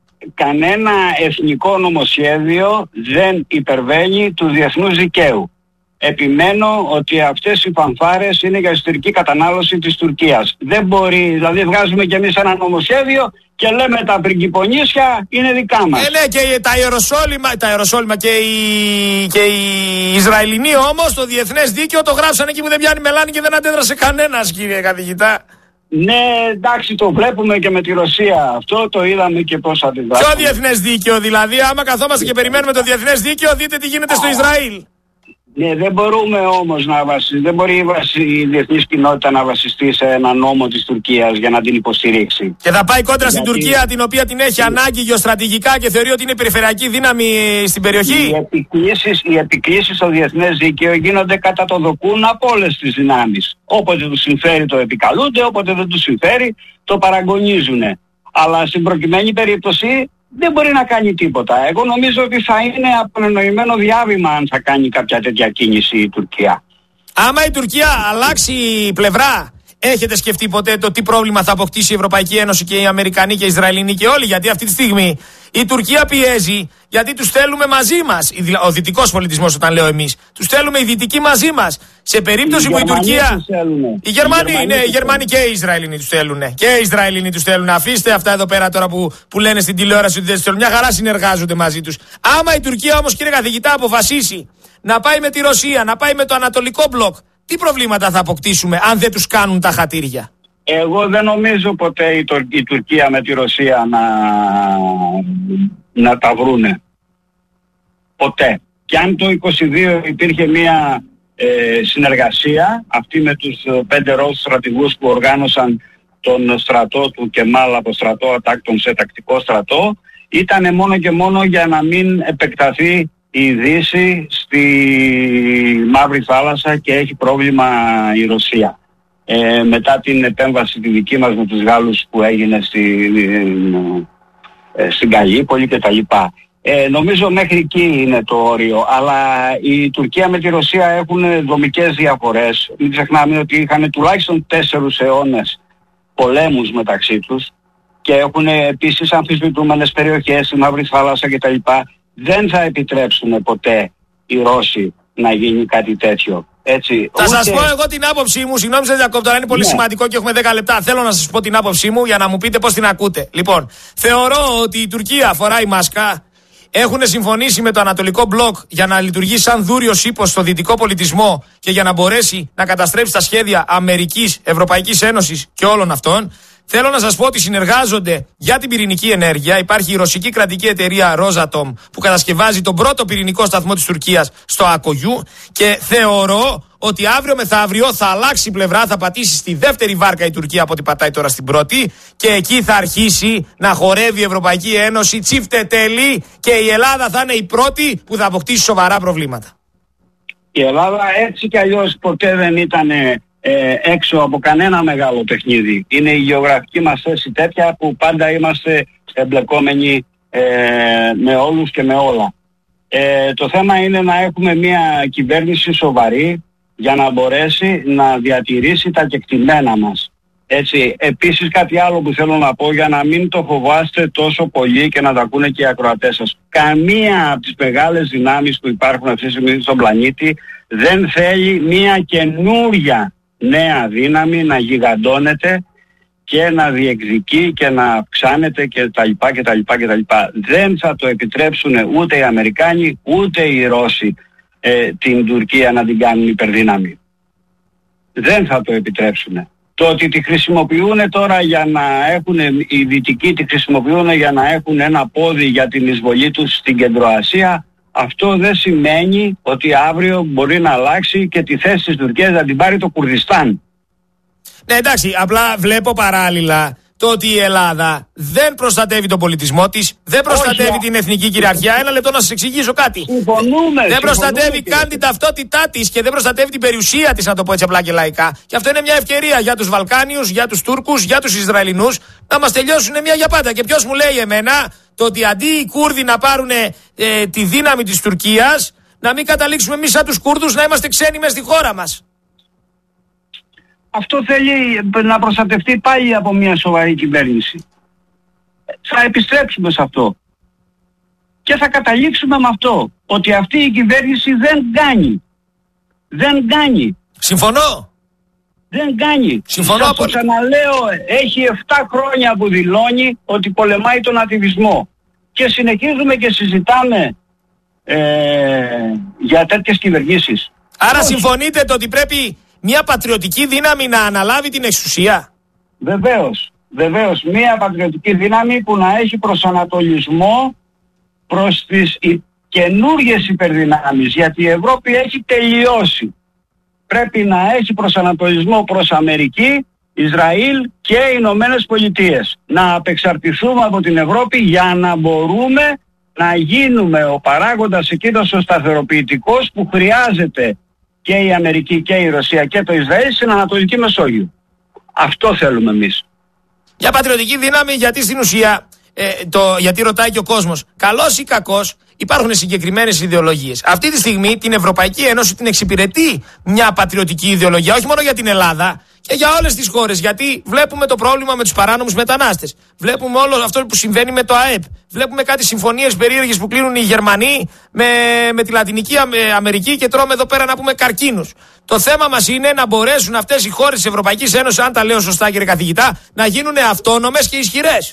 Κανένα εθνικό νομοσχέδιο δεν υπερβαίνει του διεθνούς δικαίου. Επιμένω ότι αυτές οι φανφάρες είναι για εσωτερική κατανάλωση της Τουρκίας. Δεν μπορεί, δηλαδή βγάζουμε κι εμείς ένα νομοσχέδιο και λέμε τα πριγκιπονίσια είναι δικά μας. Ε, ναι, και τα Ιεροσόλυμα, τα Ιεροσόλυμα και οι, και οι Ισραηλινοί όμως το διεθνές δίκαιο το γράψαν εκεί που δεν πιάνει μελάνη και δεν αντέδρασε κανένας, κύριε καθηγητά. Ναι, εντάξει, το βλέπουμε και με τη Ρωσία. Αυτό το είδαμε και πώς αντιδράσαμε. Ποιο διεθνές δίκαιο δηλαδή? Άμα καθόμαστε και περιμένουμε το διεθνές δίκαιο, δείτε τι γίνεται στο Ισραήλ. Ναι, δεν μπορούμε όμως να βασι... δεν μπορεί η διεθνής κοινότητα να βασιστεί σε ένα νόμο της Τουρκίας για να την υποστηρίξει. Και θα πάει κόντρα στην Γιατί... Τουρκία, την οποία την έχει ανάγκη γεωστρατηγικά και θεωρεί ότι είναι περιφερειακή δύναμη στην περιοχή. Οι επικλήσεις, οι επικλήσεις στο διεθνές δίκαιο γίνονται κατά το δοκούν από όλες τις δυνάμεις. Όποτε τους συμφέρει το επικαλούνται, όποτε δεν τους συμφέρει το παραγωνίζουν. Αλλά στην προκειμένη περίπτωση δεν μπορεί να κάνει τίποτα. Εγώ νομίζω ότι θα είναι απονενοημένο διάβημα αν θα κάνει κάποια τέτοια κίνηση η Τουρκία. Άμα η Τουρκία αλλάξει πλευρά, έχετε σκεφτεί ποτέ το τι πρόβλημα θα αποκτήσει η Ευρωπαϊκή Ένωση και οι Αμερικανοί και οι Ισραηλινοί και όλοι? Γιατί αυτή τη στιγμή η Τουρκία πιέζει, γιατί τους θέλουμε μαζί μας. Ο δυτικός πολιτισμός, όταν λέω εμείς, τους θέλουμε οι δυτικοί μαζί μας. Σε περίπτωση οι που η Τουρκία. Οι Γερμανοί, οι ναι, οι Γερμανοί και οι Ισραηλινοί τους θέλουν. Και οι Ισραηλινοί τους θέλουν. Αφήστε αυτά εδώ πέρα τώρα που, που λένε στην τηλεόραση ότι δεν τους θέλουν. Μια χαρά συνεργάζονται μαζί τους. Άμα η Τουρκία όμως, κύριε καθηγητά, αποφασίσει να πάει με τη Ρωσία, να πάει με το Ανατολικό μπλοκ, τι προβλήματα θα αποκτήσουμε αν δεν τους κάνουν τα χατήρια? Εγώ δεν νομίζω ποτέ η, Τουρ- η Τουρκία με τη Ρωσία να, να τα βρούνε. Ποτέ. Και αν το είκοσι δύο υπήρχε μια ε, συνεργασία, αυτή με τους πέντε Ρώσους στρατηγούς που οργάνωσαν τον στρατό του Κεμάλ από στρατό ατάκτων σε τακτικό στρατό, ήταν μόνο και μόνο για να μην επεκταθεί η Δύση στη Μαύρη Θάλασσα και έχει πρόβλημα η Ρωσία. Ε, μετά την επέμβαση τη δική μας με τους Γάλλους που έγινε στη, ε, στην Καλύπολη και τα λοιπά. Ε, νομίζω μέχρι εκεί είναι το όριο, αλλά η Τουρκία με τη Ρωσία έχουν δομικές διαφορές. Μην ξεχνάμε ότι είχαν τουλάχιστον τέσσερους αιώνες πολέμους μεταξύ τους και έχουν επίσης αμφισβητούμενες περιοχές στη Μαύρη Θάλασσα κτλ. Δεν θα επιτρέψουν ποτέ οι Ρώσοι να γίνει κάτι τέτοιο. Έτσι, θα ούτε... σας πω εγώ την άποψή μου, συγγνώμη σας διακόπτω, αλλά είναι πολύ ναι. σημαντικό και έχουμε δέκα λεπτά. Θέλω να σας πω την άποψή μου για να μου πείτε πώς την ακούτε. Λοιπόν, θεωρώ ότι η Τουρκία φοράει μάσκα. Έχουν συμφωνήσει με το Ανατολικό Μπλοκ για να λειτουργεί σαν δούριος ύπος στο δυτικό πολιτισμό και για να μπορέσει να καταστρέψει τα σχέδια Αμερικής, Ευρωπαϊκής Ένωσης και όλων αυτών. Θέλω να σας πω ότι συνεργάζονται για την πυρηνική ενέργεια. Υπάρχει η ρωσική κρατική εταιρεία Rosatom που κατασκευάζει τον πρώτο πυρηνικό σταθμό της Τουρκίας στο Ακογιού και θεωρώ ότι αύριο μεθαύριο θα αλλάξει πλευρά, θα πατήσει στη δεύτερη βάρκα η Τουρκία από ό,τι πατάει τώρα στην πρώτη και εκεί θα αρχίσει να χορεύει η Ευρωπαϊκή Ένωση τσίφτε τέλει και η Ελλάδα θα είναι η πρώτη που θα αποκτήσει σοβαρά προβλήματα. Η Ελλάδα έτσι κι αλλιώς ποτέ δεν ήταν ε, έξω από κανένα μεγάλο παιχνίδι. Είναι η γεωγραφική μας θέση τέτοια που πάντα είμαστε εμπλεκόμενοι ε, με όλους και με όλα. Ε, το θέμα είναι να έχουμε μια κυβέρνηση σοβαρή για να μπορέσει να διατηρήσει τα κεκτημένα μας. Έτσι, επίσης κάτι άλλο που θέλω να πω για να μην το φοβάστε τόσο πολύ και να τα ακούνε και οι ακροατές σας. Καμία από τις μεγάλες δυνάμεις που υπάρχουν αυτή τη στιγμή στον πλανήτη δεν θέλει μια καινούρια νέα δύναμη να γιγαντώνεται και να διεκδικεί και να αυξάνεται και τα λοιπά και τα λοιπά και τα λοιπά. Δεν θα το επιτρέψουν ούτε οι Αμερικάνοι ούτε οι Ρώσοι ε, την Τουρκία να την κάνουν υπερδύναμη. Δεν θα το επιτρέψουν. Το ότι τη χρησιμοποιούν τώρα για να έχουν, οι Δυτικοί τη χρησιμοποιούν για να έχουν ένα πόδι για την εισβολή τους στην Κεντροασία, αυτό δεν σημαίνει ότι αύριο μπορεί να αλλάξει και τη θέση της Τουρκίας να την πάρει το Κουρδιστάν. Ναι, εντάξει, απλά βλέπω παράλληλα το ότι η Ελλάδα δεν προστατεύει τον πολιτισμό της, δεν προστατεύει Όχι. την εθνική κυριαρχία. Ένα λεπτό να σας εξηγήσω κάτι. Συμφωνούμε, δεν προστατεύει συμφωνούμε. καν την ταυτότητά της και δεν προστατεύει την περιουσία της, να το πω έτσι απλά και λαϊκά. Και αυτό είναι μια ευκαιρία για τους Βαλκάνιους, για τους Τούρκους, για τους Ισραηλινούς να μας τελειώσουν μια για πάντα. Και ποιος μου λέει εμένα το ότι αντί οι Κούρδοι να πάρουν ε, τη δύναμη της Τουρκίας, να μην καταλήξουμε εμείς σαν τους Κούρδους να είμαστε ξένοι μες στη χώρα μας. Αυτό θέλει να προστατευτεί πάλι από μια σοβαρή κυβέρνηση. Θα επιστρέψουμε σε αυτό. Και θα καταλήξουμε με αυτό. Ότι αυτή η κυβέρνηση δεν κάνει. Δεν κάνει. Συμφωνώ. Δεν κάνει. Συμφωνώ. Σας το ξαναλέω, έχει επτά χρόνια που δηλώνει ότι πολεμάει τον ατιβισμό. Και συνεχίζουμε και συζητάμε ε, για τέτοιες κυβερνήσεις. Άρα Όχι. συμφωνείτε το ότι πρέπει μια πατριωτική δύναμη να αναλάβει την εξουσία? Βεβαίως, βεβαίως. Μια πατριωτική δύναμη που να έχει προσανατολισμό προς τις καινούργιες υπερδυνάμεις. Γιατί η Ευρώπη έχει τελειώσει. Πρέπει να έχει προσανατολισμό προς Αμερική, Ισραήλ και Ηνωμένες Πολιτείες. Να απεξαρτηθούμε από την Ευρώπη για να μπορούμε να γίνουμε ο παράγοντας εκείνος ο σταθεροποιητικός που χρειάζεται και η Αμερική και η Ρωσία και το Ισραήλ στην Ανατολική Μεσόγειο. Αυτό θέλουμε εμείς. Για πατριωτική δύναμη, γιατί στην ουσία, ε, το, γιατί ρωτάει και ο κόσμος, καλός ή κακός, υπάρχουν συγκεκριμένες ιδεολογίες. Αυτή τη στιγμή την Ευρωπαϊκή Ένωση την εξυπηρετεί μια πατριωτική ιδεολογία, όχι μόνο για την Ελλάδα και για όλες τις χώρες. Γιατί βλέπουμε το πρόβλημα με τους παράνομους μετανάστες. Βλέπουμε όλο αυτό που συμβαίνει με το ΑΕΠ. Βλέπουμε κάτι συμφωνίες περίεργες που κλείνουν οι Γερμανοί με, με τη Λατινική Αμερική και τρώμε εδώ πέρα να πούμε καρκίνους. Το θέμα μας είναι να μπορέσουν αυτές οι χώρες της Ευρωπαϊκής Ένωσης, αν τα λέω σωστά κύριε καθηγητά, να γίνουν αυτόνομες και ισχυρές.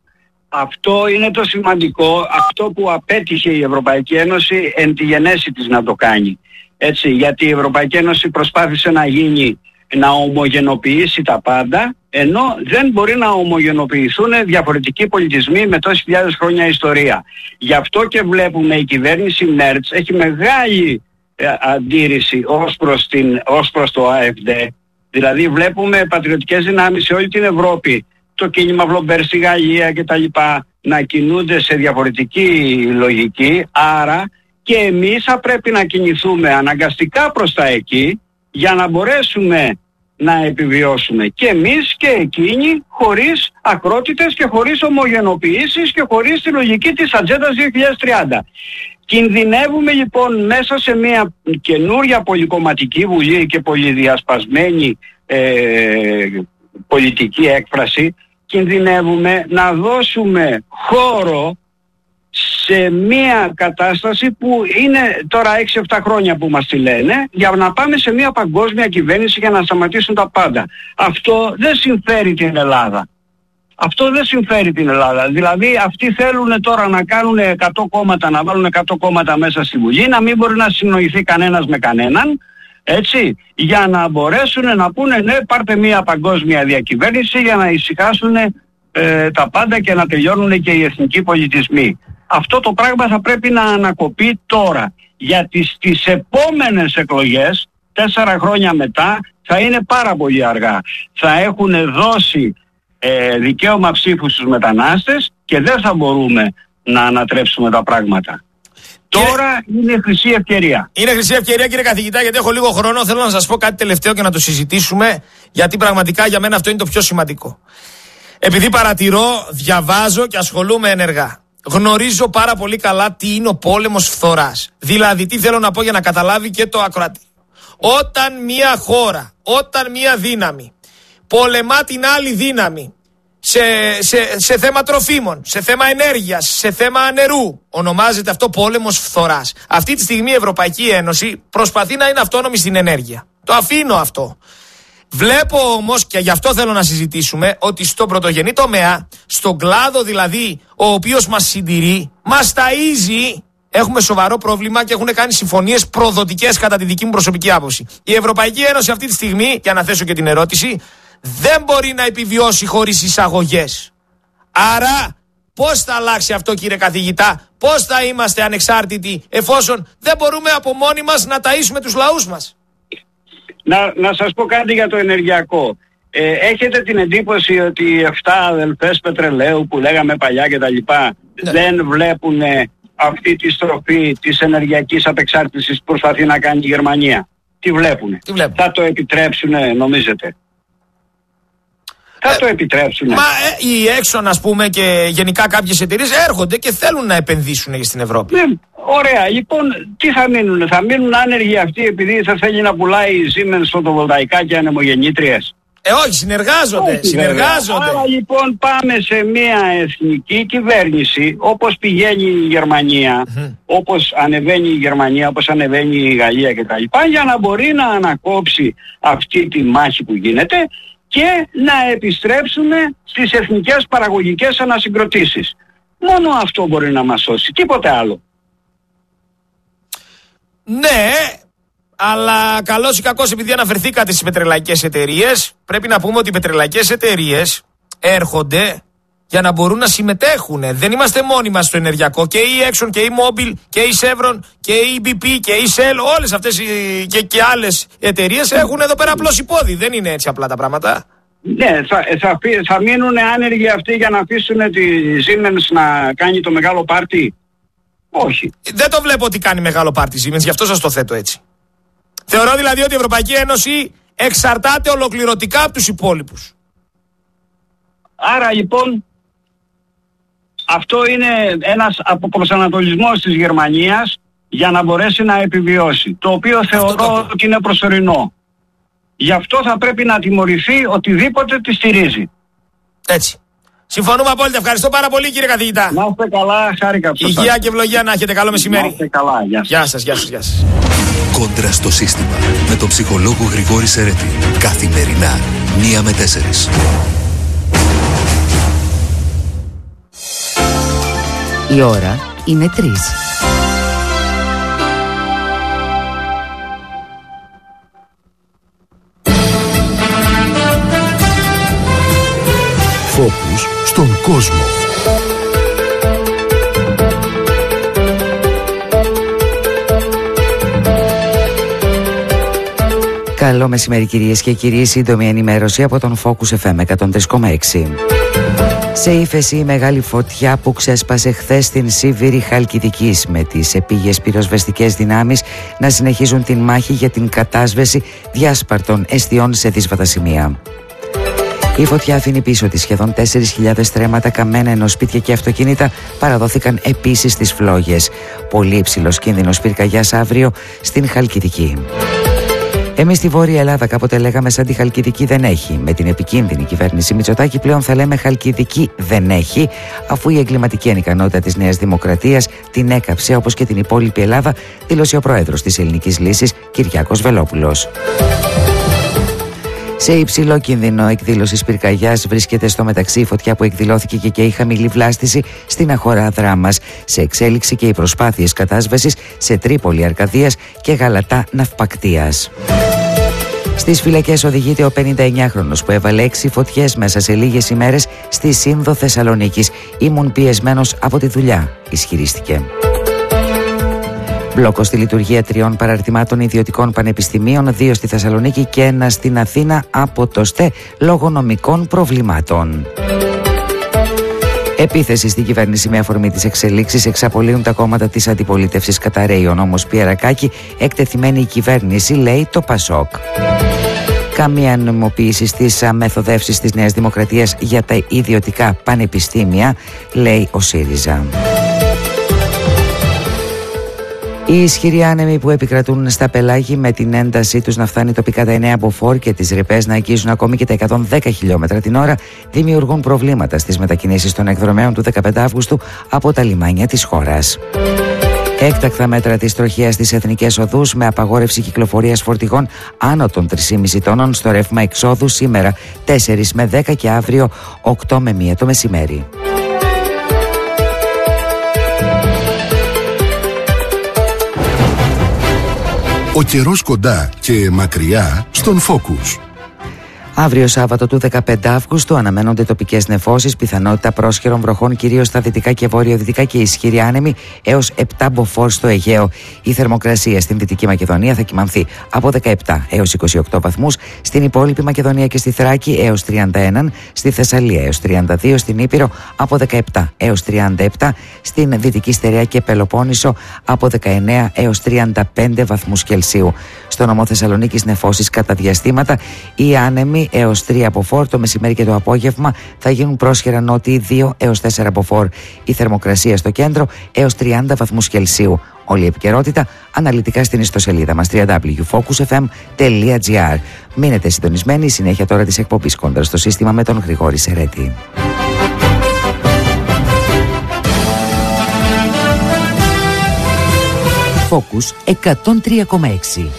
Αυτό είναι το σημαντικό, αυτό που απέτυχε η Ευρωπαϊκή Ένωση εν τη γενέση της να το κάνει. Έτσι, γιατί η Ευρωπαϊκή Ένωση προσπάθησε να γίνει, να ομογενοποιήσει τα πάντα, ενώ δεν μπορεί να ομογενοποιηθούν διαφορετικοί πολιτισμοί με τόσες χιλιάδες χρόνια ιστορία. Γι' αυτό και βλέπουμε η κυβέρνηση Μέρτς έχει μεγάλη ε, αντίρρηση ως προς, την, ως προς το ΑΕΦΔ. Δηλαδή βλέπουμε πατριωτικές δυνάμεις σε όλη την Ευρώπη, το κίνημα Βλομπέρ στη Γαλλία και τα λοιπά, να κινούνται σε διαφορετική λογική, άρα και εμείς θα πρέπει να κινηθούμε αναγκαστικά προς τα εκεί για να μπορέσουμε να επιβιώσουμε και εμείς και εκείνοι, χωρίς ακρότητες και χωρίς ομογενοποιήσεις και χωρίς τη λογική της Ατζέντας δύο χιλιάδες τριάντα. Κινδυνεύουμε λοιπόν μέσα σε μια καινούρια πολυκομματική βουλή και πολυδιασπασμένη ε, πολιτική έκφραση, κινδυνεύουμε να δώσουμε χώρο σε μια κατάσταση που είναι τώρα έξι εφτά χρόνια που μας τη λένε, για να πάμε σε μια παγκόσμια κυβέρνηση για να σταματήσουν τα πάντα. Αυτό δεν συμφέρει την Ελλάδα. Αυτό δεν συμφέρει την Ελλάδα. Δηλαδή αυτοί θέλουν τώρα να κάνουν εκατό κόμματα, να βάλουν εκατό κόμματα μέσα στη Βουλή, να μην μπορεί να συνοηθεί κανένας με κανέναν, έτσι, για να μπορέσουν να πούνε ναι, πάρτε μια παγκόσμια διακυβέρνηση για να ησυχάσουν ε, τα πάντα και να τελειώνουν και οι εθνικοί πολιτισμοί. Αυτό το πράγμα θα πρέπει να ανακοπεί τώρα, γιατί στις επόμενες εκλογές, τέσσερα χρόνια μετά, θα είναι πάρα πολύ αργά. Θα έχουν δώσει ε, δικαίωμα ψήφου στους μετανάστες και δεν θα μπορούμε να ανατρέψουμε τα πράγματα. Κύριε... Τώρα είναι χρυσή ευκαιρία. Είναι χρυσή ευκαιρία, κύριε καθηγητά, γιατί έχω λίγο χρόνο. Θέλω να σας πω κάτι τελευταίο και να το συζητήσουμε, γιατί πραγματικά για μένα αυτό είναι το πιο σημαντικό. Επειδή παρατηρώ, διαβάζω και ασχολούμαι ενεργά, γνωρίζω πάρα πολύ καλά τι είναι ο πόλεμος φθοράς. Δηλαδή, τι θέλω να πω για να καταλάβει και το ακροατή. Όταν μια χώρα, όταν μια δύναμη πολεμά την άλλη δύναμη σε, σε, σε θέμα τροφίμων, σε θέμα ενέργειας, σε θέμα νερού, ονομάζεται αυτό πόλεμος φθοράς. Αυτή τη στιγμή η Ευρωπαϊκή Ένωση προσπαθεί να είναι αυτόνομη στην ενέργεια. Το αφήνω αυτό. Βλέπω όμως, και γι' αυτό θέλω να συζητήσουμε, ότι στον πρωτογενή τομέα, στον κλάδο δηλαδή ο οποίος μας συντηρεί, μας ταΐζει, έχουμε σοβαρό πρόβλημα και έχουν κάνει συμφωνίες προδοτικές κατά τη δική μου προσωπική άποψη. Η Ευρωπαϊκή Ένωση αυτή τη στιγμή, για να θέσω και την ερώτηση, δεν μπορεί να επιβιώσει χωρίς εισαγωγές. Άρα πώς θα αλλάξει αυτό, κύριε καθηγητά, πώς θα είμαστε ανεξάρτητοι εφόσον δεν μπορούμε από μόνοι μας να ταΐσουμε τους λαούς μας? Να, να σας πω κάτι για το ενεργειακό. Ε, έχετε την εντύπωση ότι οι εφτά αδελφές πετρελαίου που λέγαμε παλιά και τα λοιπά, ναι, δεν βλέπουν αυτή τη στροφή της ενεργειακής απεξάρτησης που προσπαθεί να κάνει η Γερμανία? Τι βλέπουν? Τι βλέπουν? Θα το επιτρέψουν, νομίζετε? Θα ε, το επιτρέψουν? Μα ε, οι Exxon, ας πούμε, και γενικά κάποιες εταιρείες έρχονται και θέλουν να επενδύσουν στην Ευρώπη. Ναι, ωραία. Λοιπόν, τι θα μείνουν? Θα μείνουν άνεργοι αυτοί επειδή θα θέλει να πουλάει η Siemens φωτοβολταϊκά και ανεμογεννήτριες? Ε, όχι, συνεργάζονται. Όχι, συνεργάζονται. Άρα λοιπόν πάμε σε μια εθνική κυβέρνηση, όπως πηγαίνει η Γερμανία, mm-hmm. όπως ανεβαίνει η Γερμανία, όπως ανεβαίνει η Γαλλία κτλ. Για να μπορεί να ανακόψει αυτή τη μάχη που γίνεται και να επιστρέψουμε στις εθνικές παραγωγικές ανασυγκροτήσεις. Μόνο αυτό μπορεί να μας σώσει, τίποτε άλλο. Ναι, αλλά καλώς ή κακώς, επειδή αναφερθήκατε στις πετρελαϊκές εταιρείες, πρέπει να πούμε ότι οι πετρελαϊκές εταιρείες έρχονται για να μπορούν να συμμετέχουν. Δεν είμαστε μόνοι μας στο ενεργειακό. Και η Exxon και η Mobil και η Chevron και η μπι πι και η Shell, όλες αυτές και, και άλλες εταιρείες έχουν εδώ πέρα απλώς υπόδι. Δεν είναι έτσι απλά τα πράγματα. Ναι, θα, θα, θα μείνουν άνεργοι αυτοί για να αφήσουν τη Siemens να κάνει το μεγάλο πάρτι? Όχι. Δεν το βλέπω ότι κάνει μεγάλο πάρτι Siemens, γι' αυτό σας το θέτω έτσι. Θεωρώ δηλαδή ότι η Ευρωπαϊκή Ένωση εξαρτάται ολοκληρωτικά από τους υπόλοιπους. Άρα λοιπόν αυτό είναι ένας προσανατολισμός της Γερμανίας για να μπορέσει να επιβιώσει, το οποίο θεωρώ το... ότι είναι προσωρινό. Γι' αυτό θα πρέπει να τιμωρηθεί οτιδήποτε τη στηρίζει. Έτσι. Συμφωνούμε απόλυτα. Ευχαριστώ πάρα πολύ, κύριε καθηγητά. Να είστε καλά, χάρηκα. Υγεία και ευλογία να έχετε. Καλό μεσημέρι. Να είστε καλά. Γεια σας. Γεια σας, γεια σας, γεια σας. Κόντρα στο σύστημα με τον ψυχολόγο Γρηγόρη Σερέτη. Καθημερινά, μία με τέσσερις. Η ώρα είναι τρεις. Φόκους στον κόσμο. Καλό μεσημέρι, κυρίες και κύριοι. Σύντομη ενημέρωση από τον Focus εφ εμ εκατόν τρία κόμμα έξι. Σε ύφεση η μεγάλη φωτιά που ξέσπασε χθες στην Σίβηρη Χαλκιδικής, με τις επίγειες πυροσβεστικές δυνάμεις να συνεχίζουν την μάχη για την κατάσβεση διάσπαρτων εστιών σε δύσβατα σημεία. Η φωτιά αφήνει πίσω της σχεδόν τέσσερις χιλιάδες στρέμματα καμένα, ενώ σπίτια και αυτοκίνητα παραδόθηκαν επίσης στις φλόγες. Πολύ υψηλός κίνδυνος πυρκαγιάς αύριο στην Χαλκιδική. Εμείς στη Βόρεια Ελλάδα κάποτε λέγαμε σαν τη Χαλκιδική δεν έχει. Με την επικίνδυνη κυβέρνηση Μητσοτάκη πλέον θα λέμε Χαλκιδική δεν έχει, αφού η εγκληματική ανικανότητα της Νέας Δημοκρατίας την έκαψε, όπως και την υπόλοιπη Ελλάδα, δήλωσε ο πρόεδρος της Ελληνικής Λύσης, Κυριάκος Βελόπουλος. Σε υψηλό κίνδυνο εκδήλωσης πυρκαγιάς βρίσκεται στο μεταξύ η φωτιά που εκδηλώθηκε και καίει χαμηλή βλάστηση στην αγορά Δράμας. Σε εξέλιξη και οι προσπάθειες κατάσβεσης σε Τρίπολη Αρκαδίας και Γαλατά Ναυπακτίας. Στις φυλακές οδηγείται ο πενηνταεννιάχρονος που έβαλε έξι φωτιές μέσα σε λίγες ημέρες στη Σύνδο Θεσσαλονίκης. Ήμουν πιεσμένος από τη δουλειά, ισχυρίστηκε. Μπλόκο στη λειτουργία τριών παραρτημάτων ιδιωτικών πανεπιστημίων, δύο στη Θεσσαλονίκη και ένα στην Αθήνα από το ΣΤΕ λόγω νομικών προβλημάτων. Επίθεση στην κυβέρνηση με αφορμή τις εξελίξεις εξαπολύουν τα κόμματα της αντιπολίτευσης. Καταραίει ο νόμος Πιερακάκη, εκτεθειμένη η κυβέρνηση, λέει το ΠΑΣΟΚ. Καμία νομιμοποίηση στις μεθοδεύσεις της Νέας Δημοκρατίας για τα ιδιωτικά πανεπιστήμια, λέει ο ΣΥΡΙΖΑ. Οι ισχυροί άνεμοι που επικρατούν στα πελάγη με την έντασή τους να φτάνει τοπικά τα εννέα μποφόρ και τις ρηπές να αγγίζουν ακόμη και τα εκατόν δέκα χιλιόμετρα την ώρα δημιουργούν προβλήματα στις μετακινήσεις των εκδρομέων του δεκαπέντε Αυγούστου από τα λιμάνια της χώρας. Έκτακτα μέτρα της τροχέας στις εθνικές οδούς με απαγόρευση κυκλοφορίας φορτηγών άνω των τρία κόμμα πέντε τόνων στο ρεύμα εξόδου σήμερα τέσσερα με δέκα και αύριο οκτώ με μία το μεσημέρι. Ο καιρός κοντά και μακριά στον Focus. Αύριο Σάββατο του δεκαπέντε Αυγούστου αναμένονται τοπικές νεφώσεις, πιθανότητα πρόσχερων βροχών κυρίως στα δυτικά και βορειοδυτικά και ισχυροί άνεμοι έως επτά μποφόρ στο Αιγαίο. Η θερμοκρασία στην Δυτική Μακεδονία θα κυμανθεί από δεκαεπτά έως είκοσι οκτώ βαθμούς, στην υπόλοιπη Μακεδονία και στη Θράκη έως τριάντα ένα, στη Θεσσαλία έως τριάντα δύο, στην Ήπειρο από δεκαεπτά έως τριάντα επτά, στην Δυτική Στερεά και Πελοπόννησο από δεκαεννέα έως τριάντα πέντε βαθμούς Κελσίου. Στο νομό Θεσσαλονίκης νεφώσεις κατά διαστήματα, οι άνεμοι έως τρία μποφόρ, το μεσημέρι και το απόγευμα θα γίνουν πρόσχερα νότιοι δύο έως τέσσερα μποφόρ. Η θερμοκρασία στο κέντρο έως τριάντα βαθμούς Κελσίου. Όλη η επικαιρότητα αναλυτικά στην ιστοσελίδα μας double-u double-u double-u τελεία focus f m τελεία g r. Μείνετε συντονισμένοι, η συνέχεια τώρα της εκπομπής Κόντρα στο σύστημα με τον Γρηγόρη Σερέτη. Focus εκατόν τρία κόμμα έξι.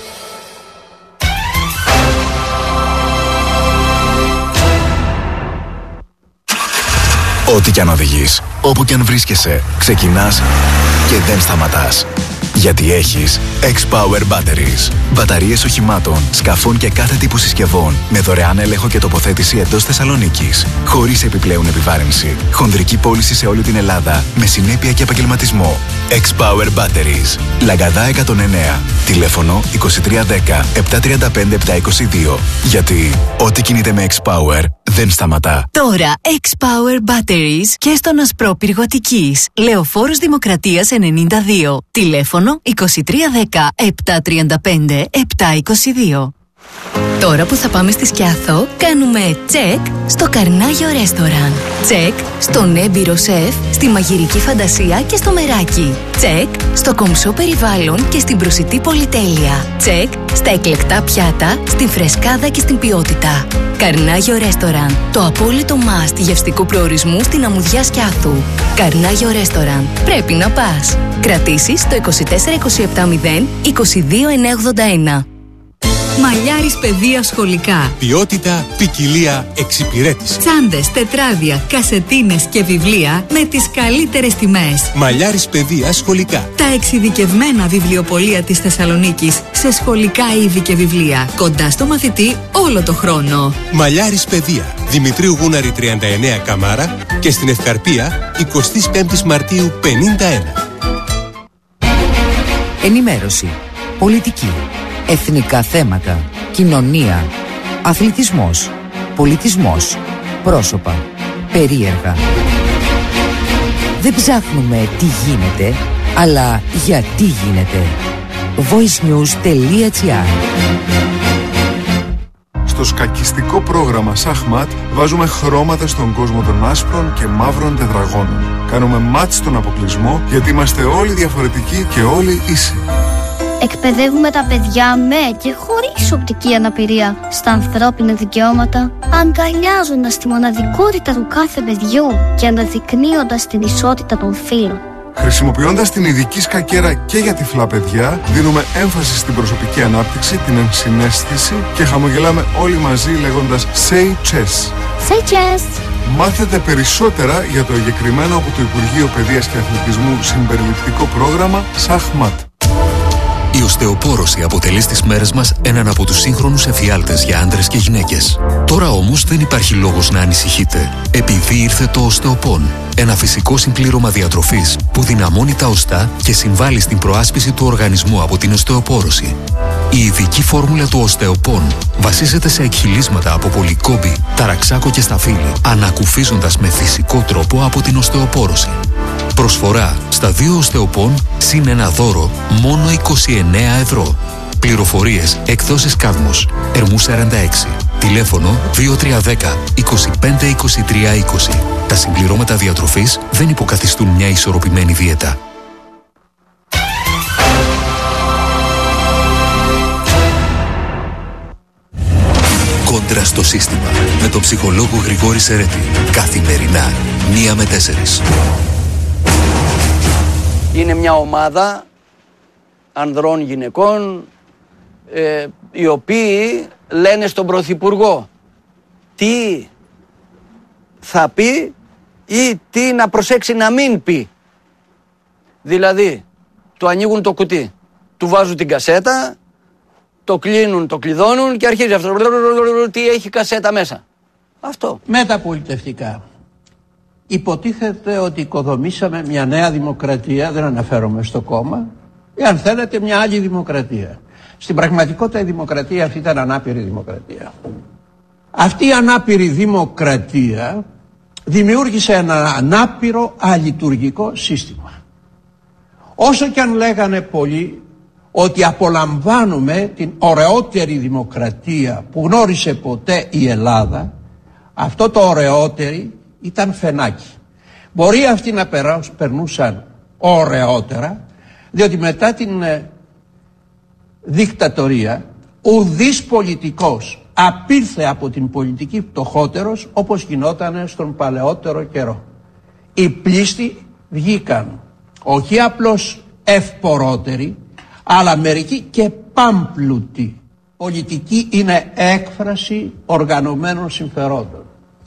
Ό,τι κι αν οδηγείς, όπου κι αν βρίσκεσαι, ξεκινάς και δεν σταματάς. Γιατί έχεις X-Power Batteries. Μπαταρίες οχημάτων, σκαφών και κάθε τύπου συσκευών με δωρεάν έλεγχο και τοποθέτηση εντός Θεσσαλονίκης. Χωρίς επιπλέον επιβάρυνση. Χονδρική πώληση σε όλη την Ελλάδα με συνέπεια και επαγγελματισμό. X-Power Batteries. Λαγκαδά εκατόν εννέα. Τηλέφωνο είκοσι τρία δέκα επτακόσια τριάντα πέντε επτακόσια είκοσι δύο. Γιατί ό,τι κινείται με X-Power δεν σταματά. Τώρα X-Power Batteries και στον Ασπρόπυργο Αττικής. Λεωφόρος Δημοκρατίας ενενήντα δύο. Τηλέφωνο είκοσι τρία δέκα επτακόσια τριάντα πέντε επτακόσια είκοσι δύο. Τώρα που θα πάμε στη Σκιάθο, κάνουμε τσεκ στο Καρνάγιο Ρέστοραν. Τσεκ στον έμπειρο σεφ, στη μαγειρική φαντασία και στο μεράκι. Τσεκ στο κομψό περιβάλλον και στην προσιτή πολυτέλεια. Τσεκ στα εκλεκτά πιάτα, στην φρεσκάδα και στην ποιότητα. Καρνάγιο Ρέστοραν, το απόλυτο must γευστικού προορισμού στην αμμουδιά Σκιάθου. Καρνάγιο Ρέστοραν, πρέπει να πας. Κρατήσεις στο είκοσι τέσσερα είκοσι επτά μηδέν είκοσι δύο εννιακόσια ογδόντα ένα. Μαλλιάρης παιδεία σχολικά. Ποιότητα, ποικιλία, εξυπηρέτηση. Τσάντες, τετράδια, κασετίνες και βιβλία με τις καλύτερες τιμές. Μαλλιάρης παιδεία σχολικά. Τα εξειδικευμένα βιβλιοπωλεία της Θεσσαλονίκης σε σχολικά είδη και βιβλία. Κοντά στο μαθητή όλο το χρόνο. Μαλλιάρης παιδεία. Δημητρίου Γούναρη τριάντα εννέα Καμάρα και στην Ευκαρπία εικοστή πέμπτη Μαρτίου πενήντα ένα. Ενημέρωση, πολιτική, εθνικά θέματα, κοινωνία, αθλητισμός, πολιτισμός, πρόσωπα, περίεργα. Δεν ψάχνουμε τι γίνεται, αλλά γιατί γίνεται. voicenews τελεία gr. Στο σκακιστικό πρόγραμμα Σαχμάτ βάζουμε χρώματα στον κόσμο των άσπρων και μαύρων τετραγώνων. Κάνουμε μάτς στον αποκλεισμό γιατί είμαστε όλοι διαφορετικοί και όλοι ίσοι. Εκπαιδεύουμε τα παιδιά με και χωρίς οπτική αναπηρία στα ανθρώπινα δικαιώματα, αγκαλιάζοντας τη μοναδικότητα του κάθε παιδιού και αναδεικνύοντας την ισότητα των φύλων. Χρησιμοποιώντας την ειδική σκακέρα και για τυφλά παιδιά, δίνουμε έμφαση στην προσωπική ανάπτυξη, την ενσυναίσθηση και χαμογελάμε όλοι μαζί λέγοντας Say Chess. Say Chess. Μάθετε περισσότερα για το εγκεκριμένο από το Υπουργείο Παιδείας και Αθλητισμού συμπεριληπτικό πρόγραμμα Σαχμάτ. Η οστεοπόρωση αποτελεί στις μέρες μας έναν από τους σύγχρονους εφιάλτες για άντρες και γυναίκες. Τώρα όμως δεν υπάρχει λόγος να ανησυχείτε, επειδή ήρθε το Οστεοπόν, ένα φυσικό συμπλήρωμα διατροφής που δυναμώνει τα οστά και συμβάλλει στην προάσπιση του οργανισμού από την οστεοπόρωση. Η ειδική φόρμουλα του Οστεοπόν βασίζεται σε εκχυλίσματα από πολυκόμπη, ταραξάκο και σταφύλι, ανακουφίζοντας με φυσικό τρόπο από την οστεοπόρωση. Προσφορά στα δύο Οστεοπόν συν ένα δώρο μόνο είκοσι εννέα ευρώ. Πληροφορίες εκδόσεις Κάδμος, Ερμού σαράντα έξι. Τηλέφωνο δύο τρία ένα μηδέν είκοσι πέντε είκοσι τρία είκοσι. Τα συμπληρώματα διατροφής δεν υποκαθιστούν μια ισορροπημένη δίαιτα. Κόντρα στο σύστημα με τον ψυχολόγο Γρηγόρη Σερέτη. Καθημερινά μία με τέσσερις. Είναι μια ομάδα ανδρών γυναικών ε, οι οποίοι λένε στον Πρωθυπουργό τι θα πει ή τι να προσέξει να μην πει. Δηλαδή, του ανοίγουν το κουτί, του βάζουν την κασέτα, το κλείνουν, το κλειδώνουν και αρχίζει αυτό. Τι έχει κασέτα μέσα. Αυτό. Μεταπολιτευτικά. Υποτίθεται ότι οικοδομήσαμε μια νέα δημοκρατία, δεν αναφέρομαι στο κόμμα, ή αν θέλετε μια άλλη δημοκρατία. Στην πραγματικότητα η δημοκρατία αυτή ήταν ανάπηρη δημοκρατία. Αυτή η ανάπηρη δημοκρατία δημιούργησε ένα ανάπηρο αλειτουργικό σύστημα. Όσο και αν λέγανε πολλοί ότι απολαμβάνουμε την ωραιότερη δημοκρατία που γνώρισε ποτέ η Ελλάδα, αυτό το ωραιότερη ήταν φαινάκι. Μπορεί αυτοί να περνούσαν ωραιότερα, διότι μετά την ε, δικτατορία ουδής πολιτικός απήλθε από την πολιτική πτωχότερος όπως γινόταν στον παλαιότερο καιρό. Οι πλήστοι βγήκαν όχι απλώς ευπορότεροι, αλλά μερικοί και πάμπλουτοι. Πολιτική είναι έκφραση οργανωμένων συμφερόντων.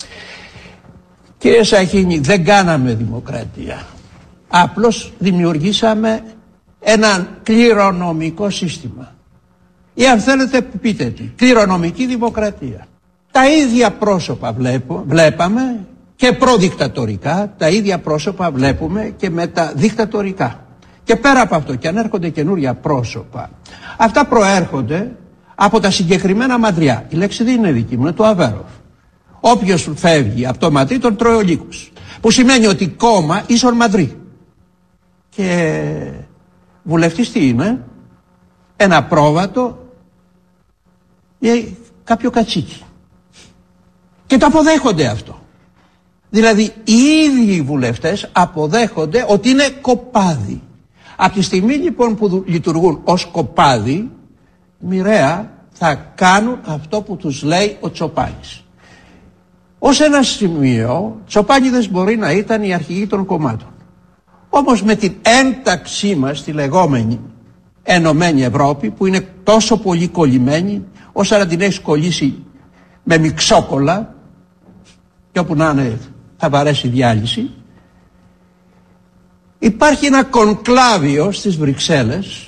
Κύριε Σαχίνη, δεν κάναμε δημοκρατία. Απλώς δημιουργήσαμε ένα κληρονομικό σύστημα. Ή αν θέλετε πείτε τι, κληρονομική δημοκρατία. Τα ίδια πρόσωπα βλέπω, βλέπαμε και προδικτατορικά, τα ίδια πρόσωπα βλέπουμε και με τα δικτατορικά. Και πέρα από αυτό, και αν έρχονται καινούρια πρόσωπα, αυτά προέρχονται από τα συγκεκριμένα μαντριά. Η λέξη δεν είναι δική μου, είναι του Αβέροφ. Όποιος φεύγει από το μαντρί τον τρώει ο λύκος. Που σημαίνει ότι κόμμα ίσον μαντρί. Και βουλευτής τι είναι? Ένα πρόβατο ή κάποιο κατσίκι. Και το αποδέχονται αυτό. Δηλαδή οι ίδιοι οι βουλευτές αποδέχονται ότι είναι κοπάδι. Από τη στιγμή λοιπόν που λειτουργούν ως κοπάδι, μοιραία θα κάνουν αυτό που τους λέει ο Τσοπάνης. Ως ένα σημείο, Τσοπάνιδες μπορεί να ήταν οι αρχηγοί των κομμάτων. Όμως με την ένταξή μας στη λεγόμενη Ενωμένη Ευρώπη, που είναι τόσο πολύ κολλημένη, όσο να την έχεις κολλήσει με μιξόκολλα, και όπου να είναι θα βαρέσει διάλυση, υπάρχει ένα κονκλάβιο στις Βρυξέλλες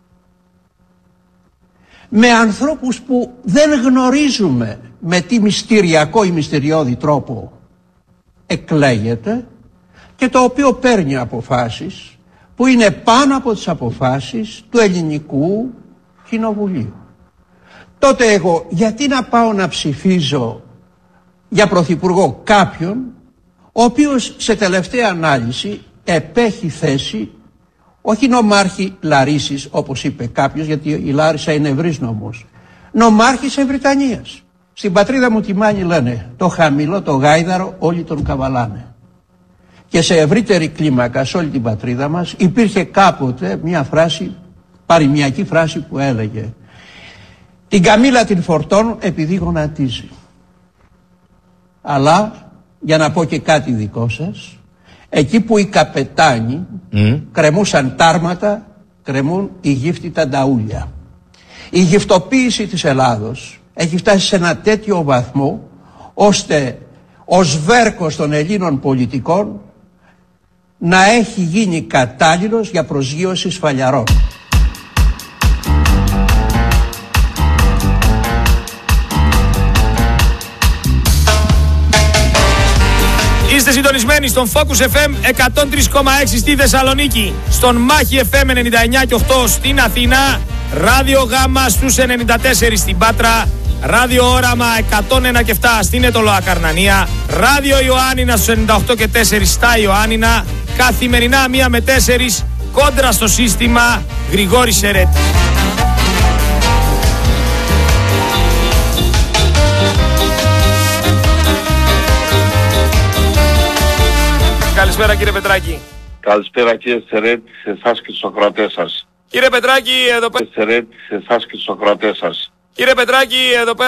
με ανθρώπους που δεν γνωρίζουμε με τι μυστηριακό ή μυστηριώδη τρόπο εκλέγεται και το οποίο παίρνει αποφάσεις που είναι πάνω από τις αποφάσεις του ελληνικού κοινοβουλίου. Τότε εγώ γιατί να πάω να ψηφίζω για πρωθυπουργό κάποιον ο οποίος σε τελευταία ανάλυση επέχει θέση όχι νομάρχη Λαρίσης όπως είπε κάποιος, γιατί η Λάρισα είναι ευρύς νομός, νομάρχης Ευρυτανίας. Στην πατρίδα μου τη Μάνη λένε το χαμηλό το γάιδαρο όλοι τον καβαλάνε. Και σε ευρύτερη κλίμακα σε όλη την πατρίδα μας υπήρχε κάποτε μια φράση, παροιμιακή φράση που έλεγε την καμήλα την φορτώνουν επειδή γονατίζει. Αλλά για να πω και κάτι δικό σας, Εκεί που οι καπετάνοι mm. κρεμούσαν τάρματα, κρεμούν οι γύφτη τα νταούλια. Η γυφτοποίηση της Ελλάδος έχει φτάσει σε ένα τέτοιο βαθμό ώστε ο σβέρκος των Ελλήνων πολιτικών να έχει γίνει κατάλληλος για προσγείωση σφαλιαρών. Είστε συντονισμένοι στον Focus εφ εμ εκατόν τρία κόμμα έξι στη Θεσσαλονίκη, στον Μάχη εφ εμ ενενήντα εννιά κόμμα οκτώ στην Αθήνα, Ράδιο Γάμα στους ενενήντα τέσσερα στην Πάτρα, Ράδιο Όραμα εκατόν ένα κόμμα επτά στην Ετωλοά Καρνανία, Ράδιο Ιωάννινα στους ενενήντα οκτώ κόμμα τέσσερα στα Ιωάννινα, καθημερινά μία με τέσσερα κόντρα στο σύστημα Γρηγόρη Σερέτη. Καλησπέρα κύριε Πετράκη. Καλησπέρα κύριε Σερέτη, σε εσάς και στους ακροατές σας. Κύριε Πετράκη, εδώ πέρα... Σερέτη, σε εσάς και στους ακροατές σας. Κύριε Πετράκη, εδώ πέρα...